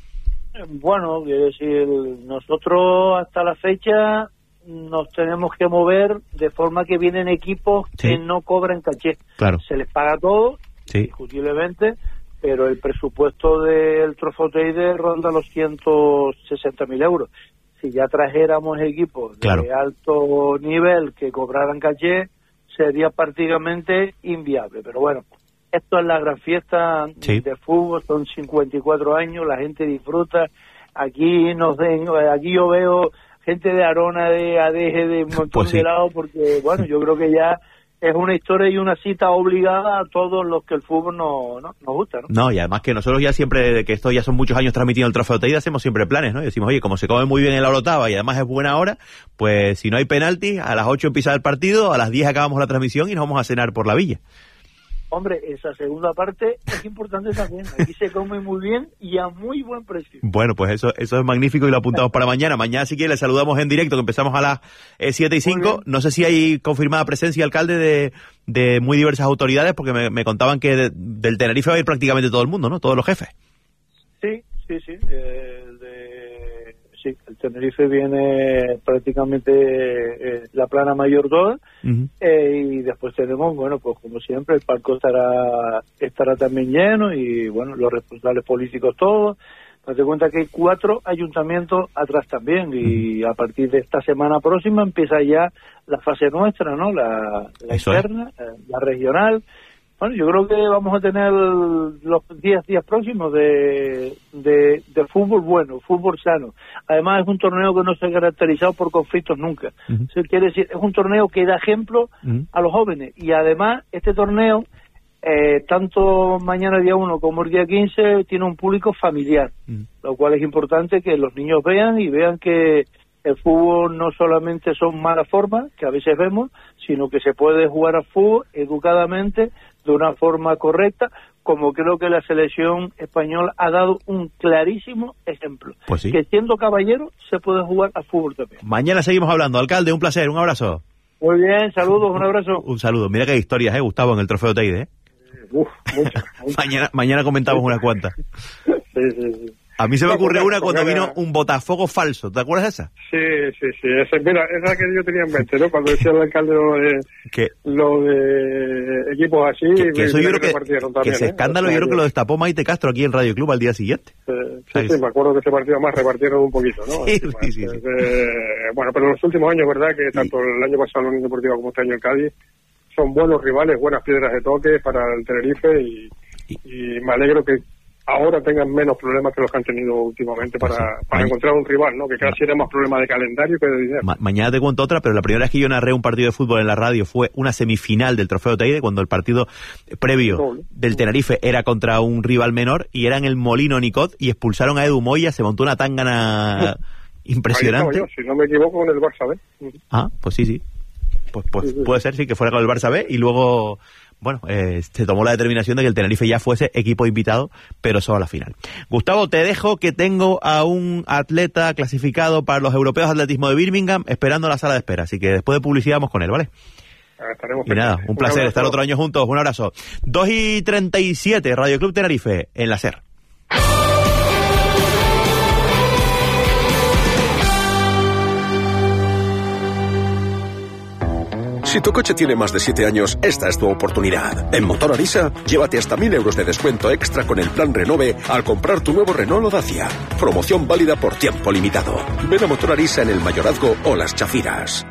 Speaker 4: Bueno, quiero decir, nosotros hasta la fecha nos tenemos que mover de forma que vienen equipos sí. que no cobran caché.
Speaker 27: Claro.
Speaker 4: Se les paga todo,
Speaker 27: sí.
Speaker 4: indiscutiblemente, pero el presupuesto del Trofeo Teide ronda los ciento sesenta mil euros. Si ya trajéramos equipos
Speaker 27: claro.
Speaker 4: de alto nivel que cobraran caché, sería prácticamente inviable. Pero bueno, esto es la gran fiesta
Speaker 27: sí.
Speaker 4: de fútbol, son cincuenta y cuatro años, la gente disfruta. Aquí nos den, aquí yo veo gente de Arona, de Adeje, de un montón
Speaker 27: pues sí.
Speaker 4: de lados, porque, bueno, yo creo que ya es una historia y una cita obligada a todos los que el fútbol no, no, nos gusta, ¿no?
Speaker 27: No, y además que nosotros ya siempre, que esto ya son muchos años transmitiendo el Trofeo Teide, hacemos siempre planes, ¿no? Y decimos, oye, como se come muy bien en la Orotava y además es buena hora, pues si no hay penalti, a las ocho empieza el partido, a las diez acabamos la transmisión y nos vamos a cenar por la villa.
Speaker 4: Hombre, esa segunda parte es importante también. Aquí se come muy bien y a muy buen precio.
Speaker 27: Bueno, pues eso eso es magnífico y lo apuntamos para mañana. Mañana, si quiere, le saludamos en directo, que empezamos a las eh, siete y cinco. No sé si hay confirmada presencia, alcalde, de, de muy diversas autoridades, porque me, me contaban que de, del Tenerife va a ir prácticamente todo el mundo, ¿no? Todos los jefes.
Speaker 4: Sí, sí, sí. Eh, de, sí, el Tenerife viene prácticamente eh, la plana mayor toda. Uh-huh. eh, y después tenemos, bueno, pues como siempre, el palco estará estará también lleno y, bueno, los responsables políticos todos. Date cuenta que hay cuatro ayuntamientos atrás también y uh-huh. a partir de esta semana próxima empieza ya la fase nuestra, ¿no? La, la externa, es. la regional. Bueno, yo creo que vamos a tener los diez días próximos de, de, de fútbol bueno, fútbol sano. Además es un torneo que no se ha caracterizado por conflictos nunca. Uh-huh. Eso quiere decir, es un torneo que da ejemplo uh-huh. a los jóvenes. Y además este torneo, eh, tanto mañana día uno como el día quince, tiene un público familiar. Uh-huh. Lo cual es importante que los niños vean y vean que el fútbol no solamente son malas formas, que a veces vemos, sino que se puede jugar al fútbol educadamente, de una forma correcta, como creo que la selección española ha dado un clarísimo ejemplo.
Speaker 27: Pues sí.
Speaker 4: Que siendo caballero se puede jugar al fútbol también.
Speaker 27: Mañana seguimos hablando. Alcalde, un placer, un abrazo.
Speaker 4: Muy bien, saludos, un abrazo.
Speaker 27: Un saludo. Mira qué historias, ¿eh, Gustavo, en el Trofeo Teide, ¿eh?
Speaker 4: Uf, mucho, mucho.
Speaker 27: mañana, mañana comentamos unas cuantas.
Speaker 4: Sí, sí, sí.
Speaker 27: A mí se me ocurrió una cuando vino un botafuego falso. ¿Te acuerdas de esa?
Speaker 3: Sí, sí, sí. Esa, mira, esa que yo tenía en mente, ¿no? Cuando decía el alcalde lo de,
Speaker 27: ¿Qué?
Speaker 3: lo de equipos así.
Speaker 27: Que, que eso yo creo que,
Speaker 3: también,
Speaker 27: que ese
Speaker 3: ¿eh?
Speaker 27: escándalo
Speaker 3: o sea,
Speaker 27: yo creo que lo destapó Maite Castro aquí en Radio Club al día siguiente.
Speaker 3: Eh, sí, sí, me acuerdo que ese partido más repartieron un poquito, ¿no?
Speaker 27: Sí, sí, sí, sí.
Speaker 3: Eh, bueno, pero en los últimos años, ¿verdad? Que tanto el año pasado la Unión Deportiva como este año el Cádiz son buenos rivales, buenas piedras de toque para el Tenerife y, y me alegro que ahora tengan menos problemas que los que han tenido últimamente para, sí. para encontrar un rival, ¿no? Que casi era más problema de calendario que de dinero.
Speaker 27: Ma- mañana te cuento otra, pero la primera vez que yo narré un partido de fútbol en la radio fue una semifinal del Trofeo Teide, cuando el partido previo no, del Tenerife era contra un rival menor y era en el Molino Nicot y expulsaron a Edu Moya, se montó una tangana impresionante.
Speaker 3: Yo, si no me equivoco, con el Barça B.
Speaker 27: Ah, pues sí, sí. Pues, pues sí, sí. puede ser, sí, que fuera con el Barça B y luego... Bueno, eh, se tomó la determinación de que el Tenerife ya fuese equipo invitado, pero solo a la final. Gustavo, te dejo que tengo a un atleta clasificado para los europeos de atletismo de Birmingham esperando en la sala de espera, así que después de publicidad vamos con él, ¿vale?
Speaker 3: Estaremos
Speaker 27: y nada, un placer un estar otro año juntos, un abrazo. dos y treinta y siete, Radio Club Tenerife, en la SER.
Speaker 5: Si tu coche tiene más de siete años, esta es tu oportunidad. En Motor Arisa, llévate hasta mil euros de descuento extra con el plan Renove al comprar tu nuevo Renault o Dacia. Promoción válida por tiempo limitado. Ven a Motor Arisa en el Mayorazgo o Las Chafiras.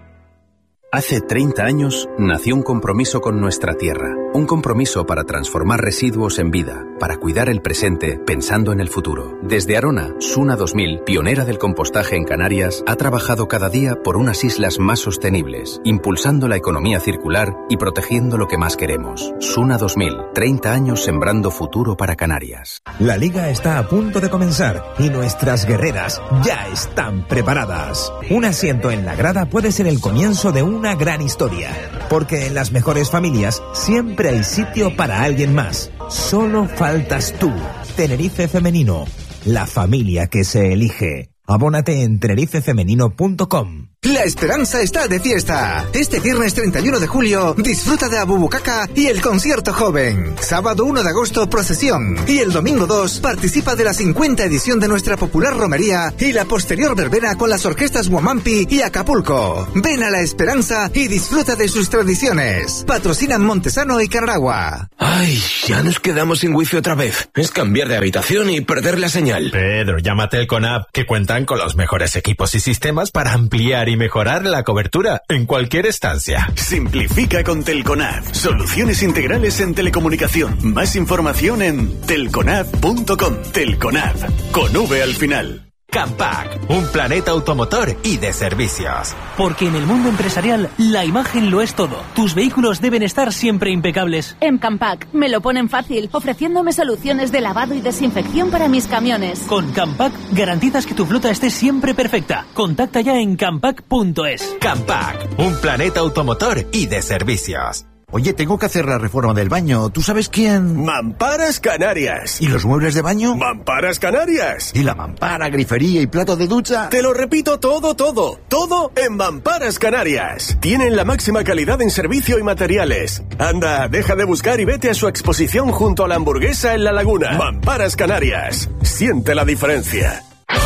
Speaker 6: Hace treinta años nació un compromiso con nuestra tierra, un compromiso para transformar residuos en vida, para cuidar el presente pensando en el futuro. Desde Arona, Suna dos mil, pionera del compostaje en Canarias, ha trabajado cada día por unas islas más sostenibles, impulsando la economía circular y protegiendo lo que más queremos. Suna dos mil, treinta años sembrando futuro para Canarias.
Speaker 8: La liga está a punto de comenzar y nuestras guerreras ya están preparadas. Un asiento en la grada puede ser el comienzo de un una gran historia, porque en las mejores familias siempre hay sitio para alguien más. Solo faltas tú. Tenerife Femenino, la familia que se elige. Abónate en tenerife femenino punto com.
Speaker 9: La esperanza está de fiesta. Este viernes treinta y uno de julio, disfruta de Abubucaca y el concierto joven. Sábado uno de agosto, procesión. Y el domingo dos, participa de la cincuenta edición de nuestra popular romería y la posterior verbena con las orquestas Guamampi y Acapulco. Ven a La Esperanza y disfruta de sus tradiciones. Patrocinan Montesano y Canaragua.
Speaker 10: Ay, ya nos quedamos sin wifi otra vez. Es cambiar de habitación y perder la señal.
Speaker 11: Pedro, llámate el Conab, que cuentan con los mejores equipos y sistemas para ampliar y mejorar la cobertura en cualquier estancia.
Speaker 12: Simplifica con Telconab. Soluciones integrales en telecomunicación. Más información en telconab punto com. Telconab, con V al final.
Speaker 11: Campac, un planeta automotor y de servicios.
Speaker 28: Porque en el mundo empresarial, la imagen lo es todo. Tus vehículos deben estar siempre impecables.
Speaker 29: En Campac me lo ponen fácil, ofreciéndome soluciones de lavado y desinfección para mis camiones.
Speaker 28: Con Campac garantizas que tu flota esté siempre perfecta. Contacta ya en campac punto es.
Speaker 11: Campac, un planeta automotor y de servicios.
Speaker 30: Oye, tengo que hacer la reforma del baño. ¿Tú sabes quién?
Speaker 12: Mamparas Canarias.
Speaker 30: ¿Y los muebles de baño?
Speaker 12: Mamparas Canarias.
Speaker 30: ¿Y la mampara, grifería y plato de ducha?
Speaker 12: Te lo repito todo, todo. Todo en Mamparas Canarias. Tienen la máxima calidad en servicio y materiales. Anda, deja de buscar y vete a su exposición junto a la hamburguesa en La Laguna. Mamparas Canarias. Siente la diferencia.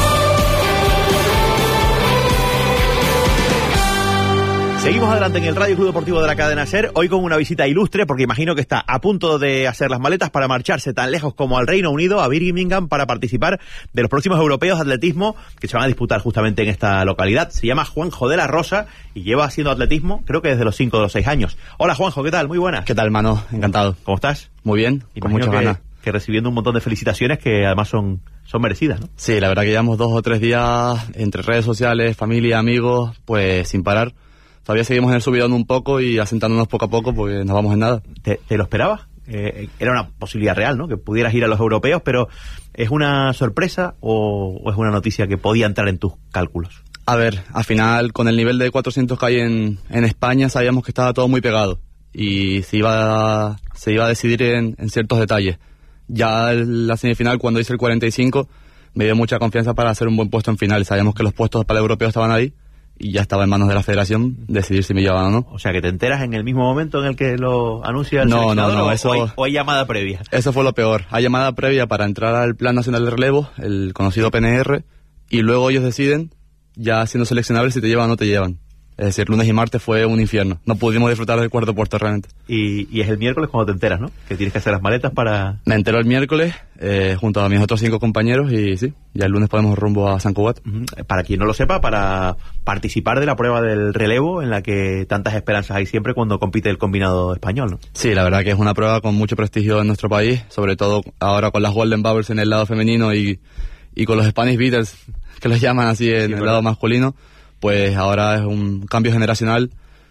Speaker 27: Seguimos adelante en el Radio Club Deportivo de la Cadena SER, hoy con una visita ilustre, porque imagino que está a punto de hacer las maletas para marcharse tan lejos como al Reino Unido, a Birmingham, para participar de los próximos europeos de atletismo que se van a disputar justamente en esta localidad. Se llama Juanjo de la Rosa y lleva haciendo atletismo, creo que desde los cinco o los seis años. Hola Juanjo, ¿qué tal? Muy buenas.
Speaker 31: ¿Qué tal, mano? Encantado.
Speaker 27: ¿Cómo estás?
Speaker 31: Muy bien,
Speaker 27: Imagino
Speaker 31: con muchas
Speaker 27: que,
Speaker 31: ganas.
Speaker 27: que recibiendo un montón de felicitaciones que además son, son merecidas, ¿no?
Speaker 31: Sí, la verdad que llevamos dos o tres días entre redes sociales, familia, amigos, pues sin parar. Todavía seguimos en el subidón un poco y asentándonos poco a poco porque no vamos en nada.
Speaker 27: ¿Te, te lo esperabas? Eh, era una posibilidad real, ¿no? Que pudieras ir a los europeos, pero ¿es una sorpresa o, o es una noticia que podía entrar en tus cálculos?
Speaker 31: A ver, al final, con el nivel de cuatrocientos que hay en, en España, sabíamos que estaba todo muy pegado y se iba a, se iba a decidir en, en ciertos detalles. Ya en la semifinal, cuando hice el cuarenta y cinco, me dio mucha confianza para hacer un buen puesto en final. Sabíamos que los puestos para el europeo estaban ahí y ya estaba en manos de la federación decidir si me llevaban o no.
Speaker 27: O sea, que te enteras en el mismo momento en el que lo anuncia el
Speaker 31: no,
Speaker 27: seleccionador,
Speaker 31: no, no,
Speaker 27: o,
Speaker 31: eso,
Speaker 27: o, hay, o hay llamada previa.
Speaker 31: Eso fue lo peor. Hay llamada previa para entrar al Plan Nacional de Relevo, el conocido P N R, y luego ellos deciden, ya siendo seleccionables, si te llevan o no te llevan. Es decir, lunes y martes fue un infierno. No pudimos disfrutar del cuarto puesto realmente.
Speaker 27: Y, y es el miércoles cuando te enteras, ¿no? Que tienes que hacer las maletas para...
Speaker 31: Me entero el miércoles, eh, junto a mis otros cinco compañeros, y sí, ya el lunes podemos rumbo a San Cugat.
Speaker 27: Para quien no lo sepa, para participar de la prueba del relevo, en la que tantas esperanzas hay siempre cuando compite el combinado español, ¿no?
Speaker 31: Sí, la verdad que es una prueba con mucho prestigio en nuestro país, sobre todo ahora con las Golden Bubbles en el lado femenino y, y con los Spanish Beatles, que los llaman así en sí, el verdad. lado masculino. Pues ahora es un cambio generacional,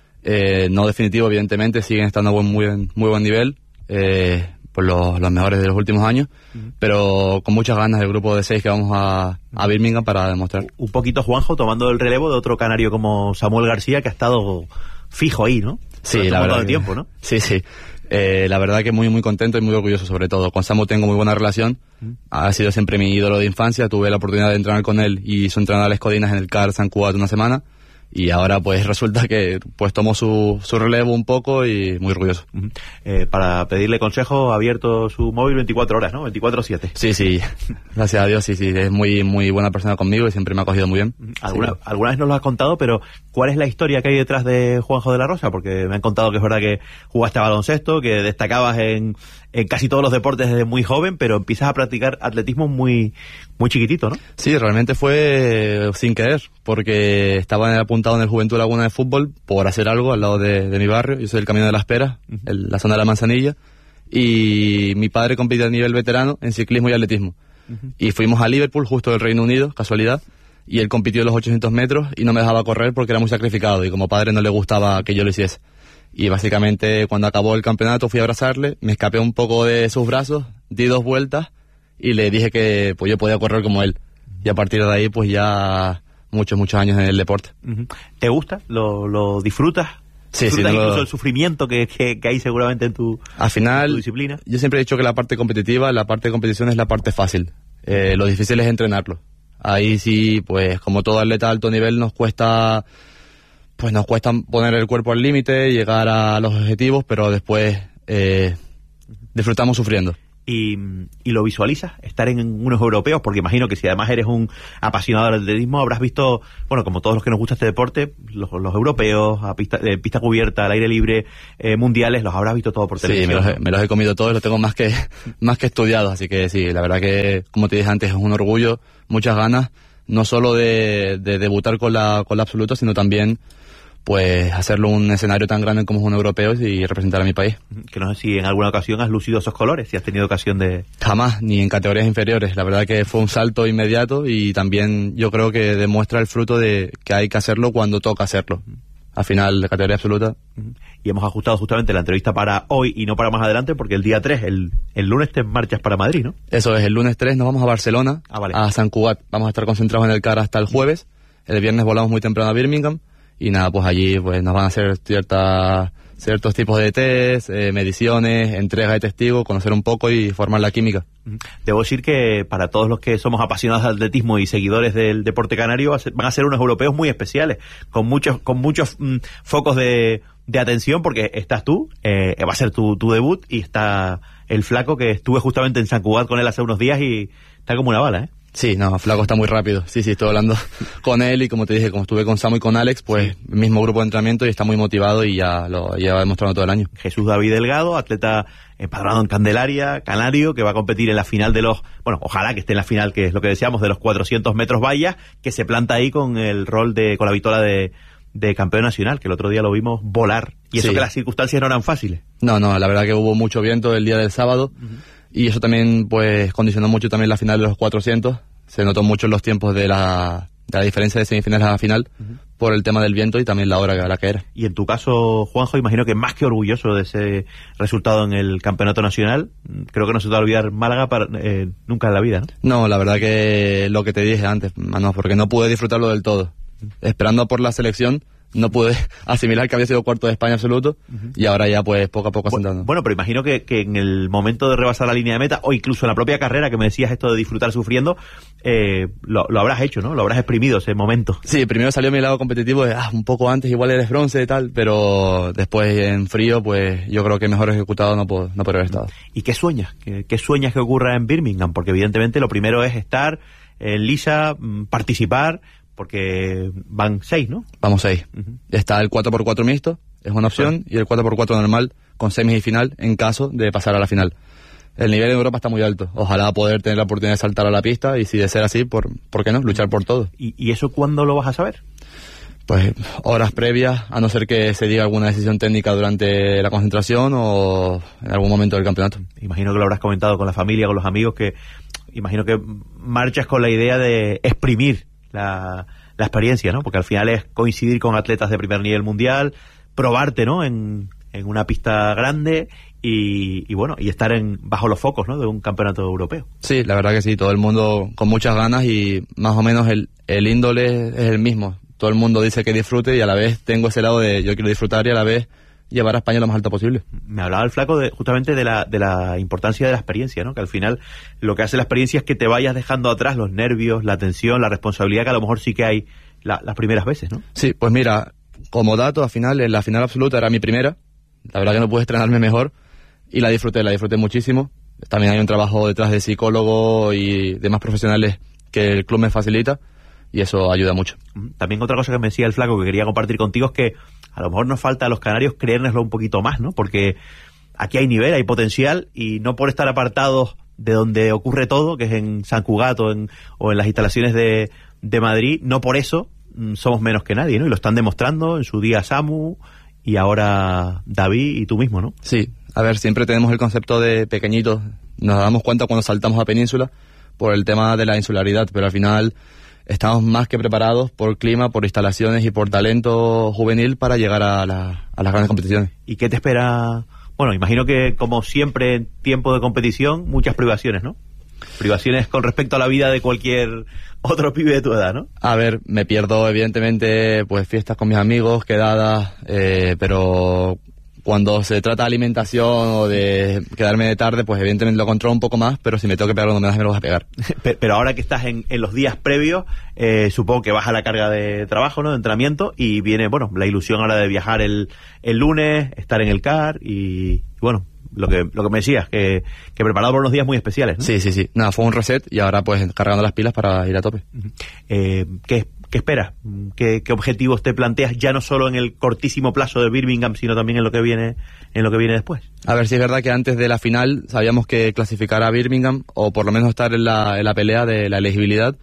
Speaker 31: eh, no definitivo evidentemente, siguen estando a buen, muy, muy buen nivel, eh, por los, los mejores de los últimos años, uh-huh. pero con muchas ganas del grupo de seis que vamos a, a Birmingham para demostrar.
Speaker 27: Un poquito Juanjo tomando el relevo de otro canario como Samuel García, que ha estado fijo ahí, ¿no?
Speaker 31: Sí,
Speaker 27: Durante
Speaker 31: la
Speaker 27: un
Speaker 31: verdad.
Speaker 27: De tiempo, ¿no?
Speaker 31: Sí, sí. Eh, la verdad que muy muy contento y muy orgulloso sobre todo. Con Samu tengo muy buena relación, uh-huh. ha sido siempre mi ídolo de infancia, tuve la oportunidad de entrenar con él y hizo entrenar a las Codinas en el C A R San Cugat una semana y ahora pues resulta que pues tomó su, su relevo un poco y muy orgulloso.
Speaker 27: Uh-huh. Eh, para pedirle consejo ha abierto su móvil veinticuatro horas, ¿no? veinticuatro siete.
Speaker 31: Sí, sí, gracias a Dios, sí, sí, es muy muy buena persona conmigo y siempre me ha acogido muy bien.
Speaker 27: ¿Alguna,
Speaker 31: sí.
Speaker 27: alguna vez nos lo has contado, pero ¿cuál es la historia que hay detrás de Juanjo de la Rosa? Porque me han contado que es verdad que jugaste a baloncesto, que destacabas en, en casi todos los deportes desde muy joven, pero empiezas a practicar atletismo muy muy chiquitito, ¿no?
Speaker 31: Sí, realmente fue sin querer, porque estaba apuntado en el Juventud Laguna de Fútbol por hacer algo al lado de, de mi barrio. Yo soy del Camino de las Peras, uh-huh. el, la zona de la Manzanilla, y mi padre compite a nivel veterano en ciclismo y atletismo. Uh-huh. Y fuimos a Liverpool, justo del Reino Unido, casualidad, y él compitió los ochocientos metros y no me dejaba correr porque era muy sacrificado y como padre no le gustaba que yo lo hiciese. Y básicamente cuando acabó el campeonato fui a abrazarle, me escapé un poco de sus brazos, di dos vueltas y le dije que pues yo podía correr como él. Y a partir de ahí pues ya muchos, muchos años en el deporte.
Speaker 27: Uh-huh. ¿Te gusta? ¿Lo, lo disfrutas?
Speaker 31: Sí,
Speaker 27: ¿Disfrutas
Speaker 31: sí. No
Speaker 27: incluso
Speaker 31: lo...
Speaker 27: el sufrimiento que, que, que hay seguramente en tu,
Speaker 31: Al final,
Speaker 27: en tu disciplina?
Speaker 31: Yo siempre he dicho que la parte competitiva, la parte de competición es la parte fácil. Eh, lo difícil es entrenarlo. Ahí sí, pues como todo atleta de alto nivel nos cuesta... pues nos cuesta poner el cuerpo al límite, llegar a los objetivos, pero después eh, disfrutamos sufriendo.
Speaker 27: ¿Y, ¿Y lo visualizas? Estar en unos europeos, porque imagino que si además eres un apasionado del atletismo, habrás visto, bueno, como todos los que nos gusta este deporte, los, los europeos, a pista, eh, pista cubierta, al aire libre, eh, mundiales, los habrás visto todo por televisión.
Speaker 31: Sí, me los, he, me los he comido todos, los tengo más que, más que estudiados, así que sí, la verdad que, como te dije antes, es un orgullo, muchas ganas, no solo de, de debutar con la, con la absoluta, sino también pues hacerlo un escenario tan grande como es un europeo y representar a mi país.
Speaker 27: Que no sé si en alguna ocasión has lucido esos colores, si has tenido ocasión de...
Speaker 31: Jamás, ni en categorías inferiores. La verdad que fue un salto inmediato y también yo creo que demuestra el fruto de que hay que hacerlo cuando toca hacerlo. Al final, de categoría absoluta.
Speaker 27: Y hemos ajustado justamente la entrevista para hoy y no para más adelante, porque el día tres, el, el lunes te marchas para Madrid, ¿no?
Speaker 31: Eso es, el lunes tres nos vamos a Barcelona,
Speaker 27: ah, vale.
Speaker 31: a San Cugat. Vamos a estar concentrados en el C A R hasta el jueves. El viernes volamos muy temprano a Birmingham. Y nada, pues allí pues nos van a hacer ciertas, ciertos tipos de test, eh, mediciones, entrega de testigos, conocer un poco y formar la química.
Speaker 27: Debo decir que para todos los que somos apasionados del atletismo y seguidores del deporte canario van a ser unos europeos muy especiales, con muchos con muchos mm, focos de, de atención, porque estás tú, eh, va a ser tu, tu debut, y está el flaco que estuve justamente en San Cugat con él hace unos días y está como una bala, ¿eh?
Speaker 31: Sí, no, Flaco está muy rápido. Sí, sí, estoy hablando con él y como te dije, como estuve con Samu y con Alex, pues sí. Mismo grupo de entrenamiento y está muy motivado y ya lo lleva demostrando todo el año.
Speaker 27: Jesús David Delgado, atleta empadronado en Candelaria, canario, que va a competir en la final de los, bueno, ojalá que esté en la final, que es lo que decíamos, de los cuatrocientos metros vallas, que se planta ahí con el rol de, con la vitola de, de campeón nacional, que el otro día lo vimos volar. Y eso sí. Que las circunstancias no eran fáciles.
Speaker 31: No, no, la verdad que hubo mucho viento el día del sábado. Uh-huh. Y eso también, pues, condicionó mucho también la final de los cuatrocientos. Se notó mucho en los tiempos de la, de la diferencia de semifinales a la final, uh-huh. por el tema del viento y también la hora a la que era.
Speaker 27: Y en tu caso, Juanjo, imagino que más que orgulloso de ese resultado en el campeonato nacional, creo que no se te va a olvidar Málaga para, eh, nunca en la vida, ¿no?
Speaker 31: No, la verdad que lo que te dije antes, no, porque no pude disfrutarlo del todo. Uh-huh. Esperando por la selección, no pude asimilar que había sido cuarto de España absoluto, uh-huh. Y ahora ya pues poco a poco asentando.
Speaker 27: Bueno, pero imagino que, que en el momento de rebasar la línea de meta, o incluso en la propia carrera, que me decías esto de disfrutar sufriendo, eh, lo, lo habrás hecho, ¿no? Lo habrás exprimido ese momento.
Speaker 31: Sí, primero salió mi lado competitivo de, ah, un poco antes igual eres bronce y tal, pero después en frío, pues yo creo que mejor ejecutado no puedo, no puedo haber estado.
Speaker 27: ¿Y qué sueñas? ¿Qué, qué sueñas que ocurra en Birmingham? Porque evidentemente lo primero es estar en Lisa, participar, porque van seis, ¿no?
Speaker 31: Vamos seis. Uh-huh. Está el cuatro por cuatro mixto, es una opción, uh-huh. Y el cuatro por cuatro normal, con semis y final, en caso de pasar a la final. El nivel en Europa está muy alto. Ojalá poder tener la oportunidad de saltar a la pista y si de ser así, ¿por, ¿por qué no? Luchar por todo.
Speaker 27: ¿Y, ¿Y eso cuándo lo vas a saber?
Speaker 31: Pues horas previas, a no ser que se diga alguna decisión técnica durante la concentración o en algún momento del campeonato.
Speaker 27: Imagino que lo habrás comentado con la familia, con los amigos, que imagino que marchas con la idea de exprimir La, la experiencia, ¿no? Porque al final es coincidir con atletas de primer nivel mundial, probarte, ¿no? En, en una pista grande y, y bueno, y estar en bajo los focos, ¿no? De un campeonato europeo.
Speaker 31: Sí, la verdad que sí, todo el mundo con muchas ganas y más o menos el, el índole es el mismo. Todo el mundo dice que disfrute y a la vez tengo ese lado de yo quiero disfrutar y a la vez llevar a España lo más alto posible.
Speaker 27: Me hablaba el flaco de, justamente de la, de la importancia de la experiencia, ¿no? Que al final lo que hace la experiencia es que te vayas dejando atrás los nervios, la tensión, la responsabilidad que a lo mejor sí que hay la, las primeras veces, ¿no?
Speaker 31: Sí, pues mira, como dato, al final, en la final absoluta era mi primera. La verdad que no pude estrenarme mejor y la disfruté, la disfruté muchísimo. También hay un trabajo detrás de psicólogo y demás profesionales que el club me facilita y eso ayuda mucho.
Speaker 27: También otra cosa que me decía el Flaco que quería compartir contigo es que a lo mejor nos falta a los canarios creérnoslo un poquito más, ¿no? Porque aquí hay nivel, hay potencial y no por estar apartados de donde ocurre todo, que es en San Cugat o en, o en las instalaciones de, de Madrid, no por eso mm, somos menos que nadie, ¿no? Y lo están demostrando en su día Samu y ahora David y tú mismo, ¿no?
Speaker 31: Sí, a ver, siempre tenemos el concepto de pequeñitos, nos damos cuenta cuando saltamos a península por el tema de la insularidad, pero al final estamos más que preparados por clima, por instalaciones y por talento juvenil para llegar a, la, a las grandes competiciones.
Speaker 27: ¿Y qué te espera? Bueno, imagino que como siempre en tiempo de competición, muchas privaciones, ¿no? Privaciones con respecto a la vida de cualquier otro pibe de tu edad, ¿no?
Speaker 31: A ver, me pierdo evidentemente pues fiestas con mis amigos, quedadas, eh, pero cuando se trata de alimentación o de quedarme de tarde, pues evidentemente lo controlo un poco más, pero si me tengo que pegar cuando me das, me lo vas a pegar.
Speaker 27: Pero ahora que estás en, en los días previos, eh, supongo que baja la carga de trabajo, ¿no? De entrenamiento, y viene, bueno, la ilusión ahora de viajar el, el lunes, estar en el C A R y, bueno, lo que lo que me decías, que, que preparado por unos días muy especiales, ¿no?
Speaker 31: Sí, sí, sí. Nada, fue un reset y ahora pues cargando las pilas para ir a tope.
Speaker 27: Uh-huh. Eh, ¿qué, ¿Qué esperas? ¿Qué, ¿Qué objetivos te planteas ya no solo en el cortísimo plazo de Birmingham, sino también en lo que viene en lo que viene después?
Speaker 31: A ver, si es verdad que antes de la final sabíamos que clasificar a Birmingham, o por lo menos estar en la, en la pelea de la elegibilidad.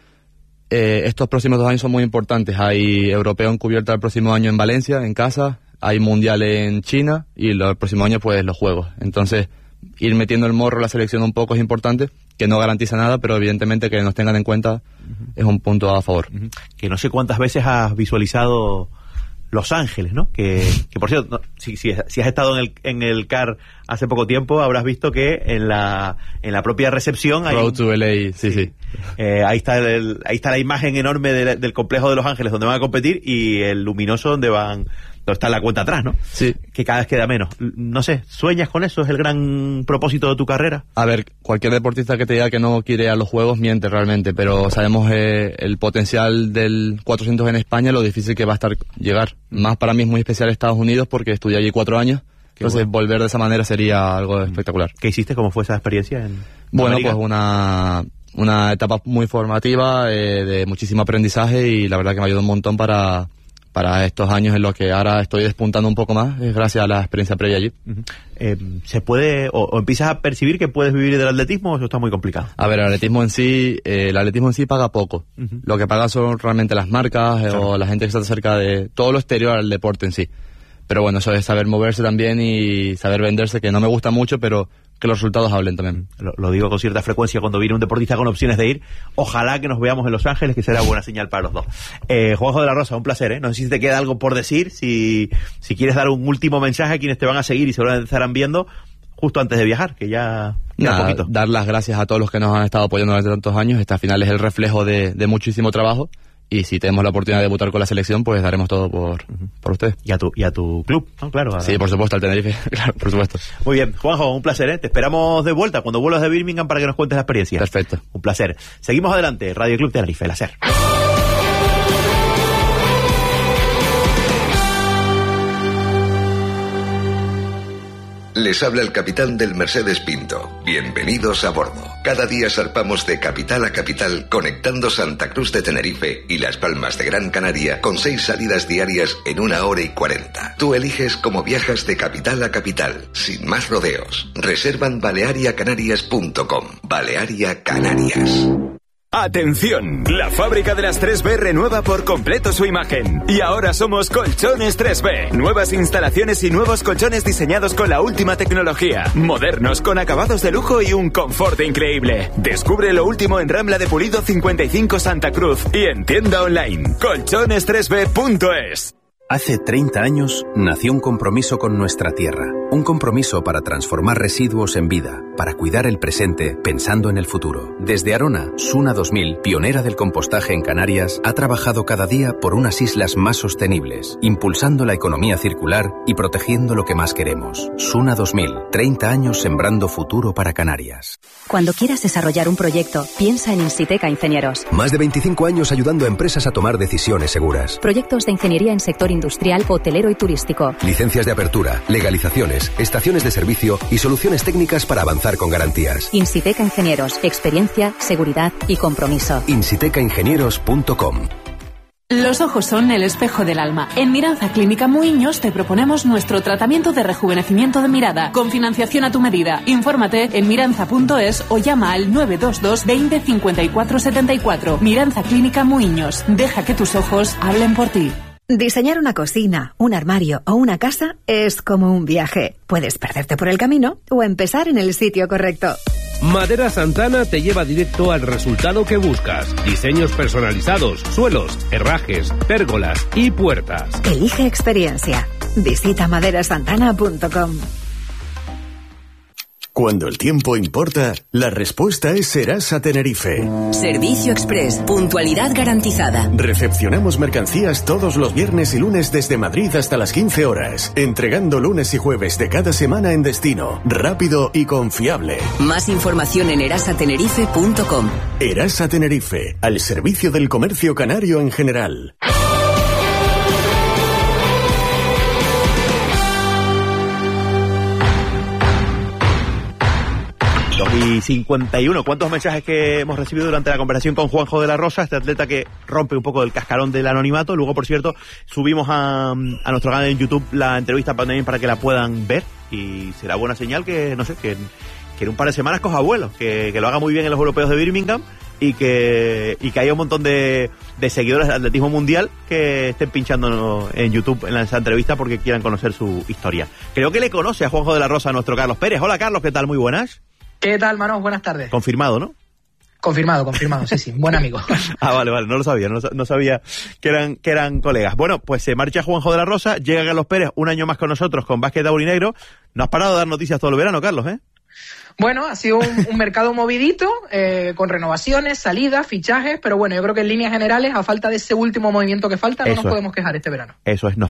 Speaker 31: Eh, estos próximos dos años son muy importantes. Hay europeo encubierto el próximo año en Valencia, en casa, hay mundial en China y lo- el próximo año pues los Juegos. Entonces, ir metiendo el morro a la selección un poco es importante, que no garantiza nada, pero evidentemente que nos tengan en cuenta uh-huh. es un punto a favor.
Speaker 27: Uh-huh. Que no sé cuántas veces has visualizado Los Ángeles, ¿no? Que, que por cierto, no, si, si, si has estado en el, en el C A R hace poco tiempo, habrás visto que en la en la propia recepción hay
Speaker 31: Road
Speaker 27: un,
Speaker 31: to L A, sí, sí.
Speaker 27: Eh, ahí está el, ahí está la imagen enorme de, del complejo de Los Ángeles donde van a competir y el luminoso donde van donde está la cuenta atrás, ¿no?
Speaker 31: Sí.
Speaker 27: Que cada vez queda menos. No sé, ¿sueñas con eso? ¿Es el gran propósito de tu carrera?
Speaker 31: A ver, cualquier deportista que te diga que no quiere ir a los Juegos miente realmente, pero sabemos eh, el potencial del cuatrocientos en España, lo difícil que va a estar llegar. Más para mí es muy especial Estados Unidos porque estudié allí cuatro años,
Speaker 27: Qué
Speaker 31: entonces
Speaker 27: bueno.
Speaker 31: volver de esa manera sería algo espectacular.
Speaker 27: ¿Qué hiciste? ¿Cómo fue esa experiencia en
Speaker 31: Bueno,
Speaker 27: América?
Speaker 31: pues una, una etapa muy formativa, eh, de muchísimo aprendizaje y la verdad que me ayudó un montón para... para estos años en los que ahora estoy despuntando un poco más, es gracias a la experiencia previa allí.
Speaker 27: Uh-huh. Eh, ¿Se puede, o, o empiezas a percibir que puedes vivir del atletismo o eso está muy complicado?
Speaker 31: A ver, el atletismo en sí, eh, el atletismo en sí paga poco.
Speaker 27: Uh-huh.
Speaker 31: Lo que paga son realmente las marcas eh,
Speaker 27: Claro.
Speaker 31: o la gente que está cerca de todo lo exterior al deporte en sí. Pero bueno, eso es saber moverse también y saber venderse, que no me gusta mucho, pero que los resultados hablen también.
Speaker 27: Lo, lo digo con cierta frecuencia cuando viene un deportista con opciones de ir. Ojalá que nos veamos en Los Ángeles, que será buena señal para los dos. Eh, Juanjo de la Rosa, un placer, ¿eh? No sé si te queda algo por decir, si, si quieres dar un último mensaje a quienes te van a seguir y seguramente estarán viendo justo antes de viajar, que ya queda
Speaker 31: Nada,
Speaker 27: poquito.
Speaker 31: dar las gracias a todos los que nos han estado apoyando durante tantos años. Este al final es el reflejo de, de muchísimo trabajo. Y si tenemos la oportunidad de debutar con la selección, pues daremos todo por, uh-huh. por ustedes.
Speaker 27: Y a tu, y a tu club, ¿no? Claro. A...
Speaker 31: Sí, por supuesto, al Tenerife, claro, por supuesto.
Speaker 27: Muy bien, Juanjo, un placer, ¿eh? Te esperamos de vuelta cuando vuelvas de Birmingham para que nos cuentes la experiencia.
Speaker 31: Perfecto.
Speaker 27: Un placer. Seguimos adelante, Radio Club Tenerife, la SER.
Speaker 7: Les habla el capitán del Mercedes Pinto. Bienvenidos a bordo. Cada día zarpamos de capital a capital, conectando Santa Cruz de Tenerife y Las Palmas de Gran Canaria con seis salidas diarias en una hora y cuarenta. Tú eliges cómo viajas de capital a capital, sin más rodeos. Reserva en balearia canarias punto com. Balearia Canarias.
Speaker 13: ¡Atención! La fábrica de las tres B renueva por completo su imagen. Y ahora somos Colchones tres B. Nuevas instalaciones y nuevos colchones diseñados con la última tecnología. Modernos, con acabados de lujo y un confort increíble. Descubre lo último en Rambla de Pulido cincuenta y cinco Santa Cruz y en tienda online colchones tres b punto es.
Speaker 6: Hace treinta años nació un compromiso con nuestra tierra, un compromiso para transformar residuos en vida, para cuidar el presente pensando en el futuro. Desde Arona, Suna dos mil, pionera del compostaje en Canarias, ha trabajado cada día por unas islas más sostenibles, impulsando la economía circular y protegiendo lo que más queremos. Suna dos mil, treinta años sembrando futuro para Canarias.
Speaker 14: Cuando quieras desarrollar un proyecto, piensa en Insiteca Ingenieros.
Speaker 15: Más de veinticinco años ayudando a empresas a tomar decisiones seguras.
Speaker 14: Proyectos de ingeniería en sector industrial, hotelero y turístico.
Speaker 15: Licencias de apertura, legalizaciones, estaciones de servicio y soluciones técnicas para avanzar con garantías.
Speaker 14: Insiteca Ingenieros. Experiencia, seguridad y compromiso.
Speaker 15: insiteca ingenieros punto com.
Speaker 16: Los ojos son el espejo del alma. En Miranza Clínica Muiños te proponemos nuestro tratamiento de rejuvenecimiento de mirada, con financiación a tu medida. Infórmate en miranza punto es o llama al nueve dos dos veinte cincuenta y cuatro setenta y cuatro. Miranza Clínica Muiños. Deja que tus ojos hablen por ti.
Speaker 17: Diseñar una cocina, un armario o una casa es como un viaje. Puedes perderte por el camino o empezar en el sitio correcto.
Speaker 18: Madera Santana te lleva directo al resultado que buscas. Diseños personalizados, suelos, herrajes, pérgolas y puertas.
Speaker 17: Elige experiencia. Visita madera santana punto com.
Speaker 12: Cuando el tiempo importa, la respuesta es Serasa Tenerife.
Speaker 19: Servicio Express, puntualidad garantizada.
Speaker 12: Recepcionamos mercancías todos los viernes y lunes desde Madrid hasta las quince horas, entregando lunes y jueves de cada semana en destino, rápido y confiable.
Speaker 19: Más información en erasa tenerife punto com.
Speaker 12: Erasa Tenerife, al servicio del comercio canario en general.
Speaker 27: dos y cincuenta y uno. ¿Cuántos mensajes que hemos recibido durante la conversación con Juanjo de la Rosa, este atleta que rompe un poco el cascarón del anonimato? Luego, por cierto, subimos a, a nuestro canal en YouTube la entrevista también para que la puedan ver, y será buena señal que, no sé, que, que en un par de semanas coja vuelo, que, que lo haga muy bien en los europeos de Birmingham y que, y que haya un montón de, de seguidores de atletismo mundial que estén pinchando en YouTube en esa entrevista porque quieran conocer su historia. Creo que le conoce a Juanjo de la Rosa a nuestro Carlos Pérez. Hola, Carlos, ¿qué tal? Muy buenas.
Speaker 20: ¿Qué tal, Manos? Buenas tardes.
Speaker 27: Confirmado, ¿no?
Speaker 20: Confirmado, confirmado, sí, sí, buen amigo.
Speaker 27: Ah, vale, vale, no lo sabía, no, no sabía que eran, que eran colegas. Bueno, pues se marcha Juanjo de la Rosa, llega Carlos Pérez un año más con nosotros con Básquet Aurinegro. No has parado de dar noticias todo el verano, Carlos, ¿eh?
Speaker 20: Bueno, ha sido un, un mercado movidito, eh, con renovaciones, salidas, fichajes, pero bueno, yo creo que en líneas generales, a falta de ese último movimiento que falta, no Eso nos es. podemos quejar este verano.
Speaker 27: Eso es, no,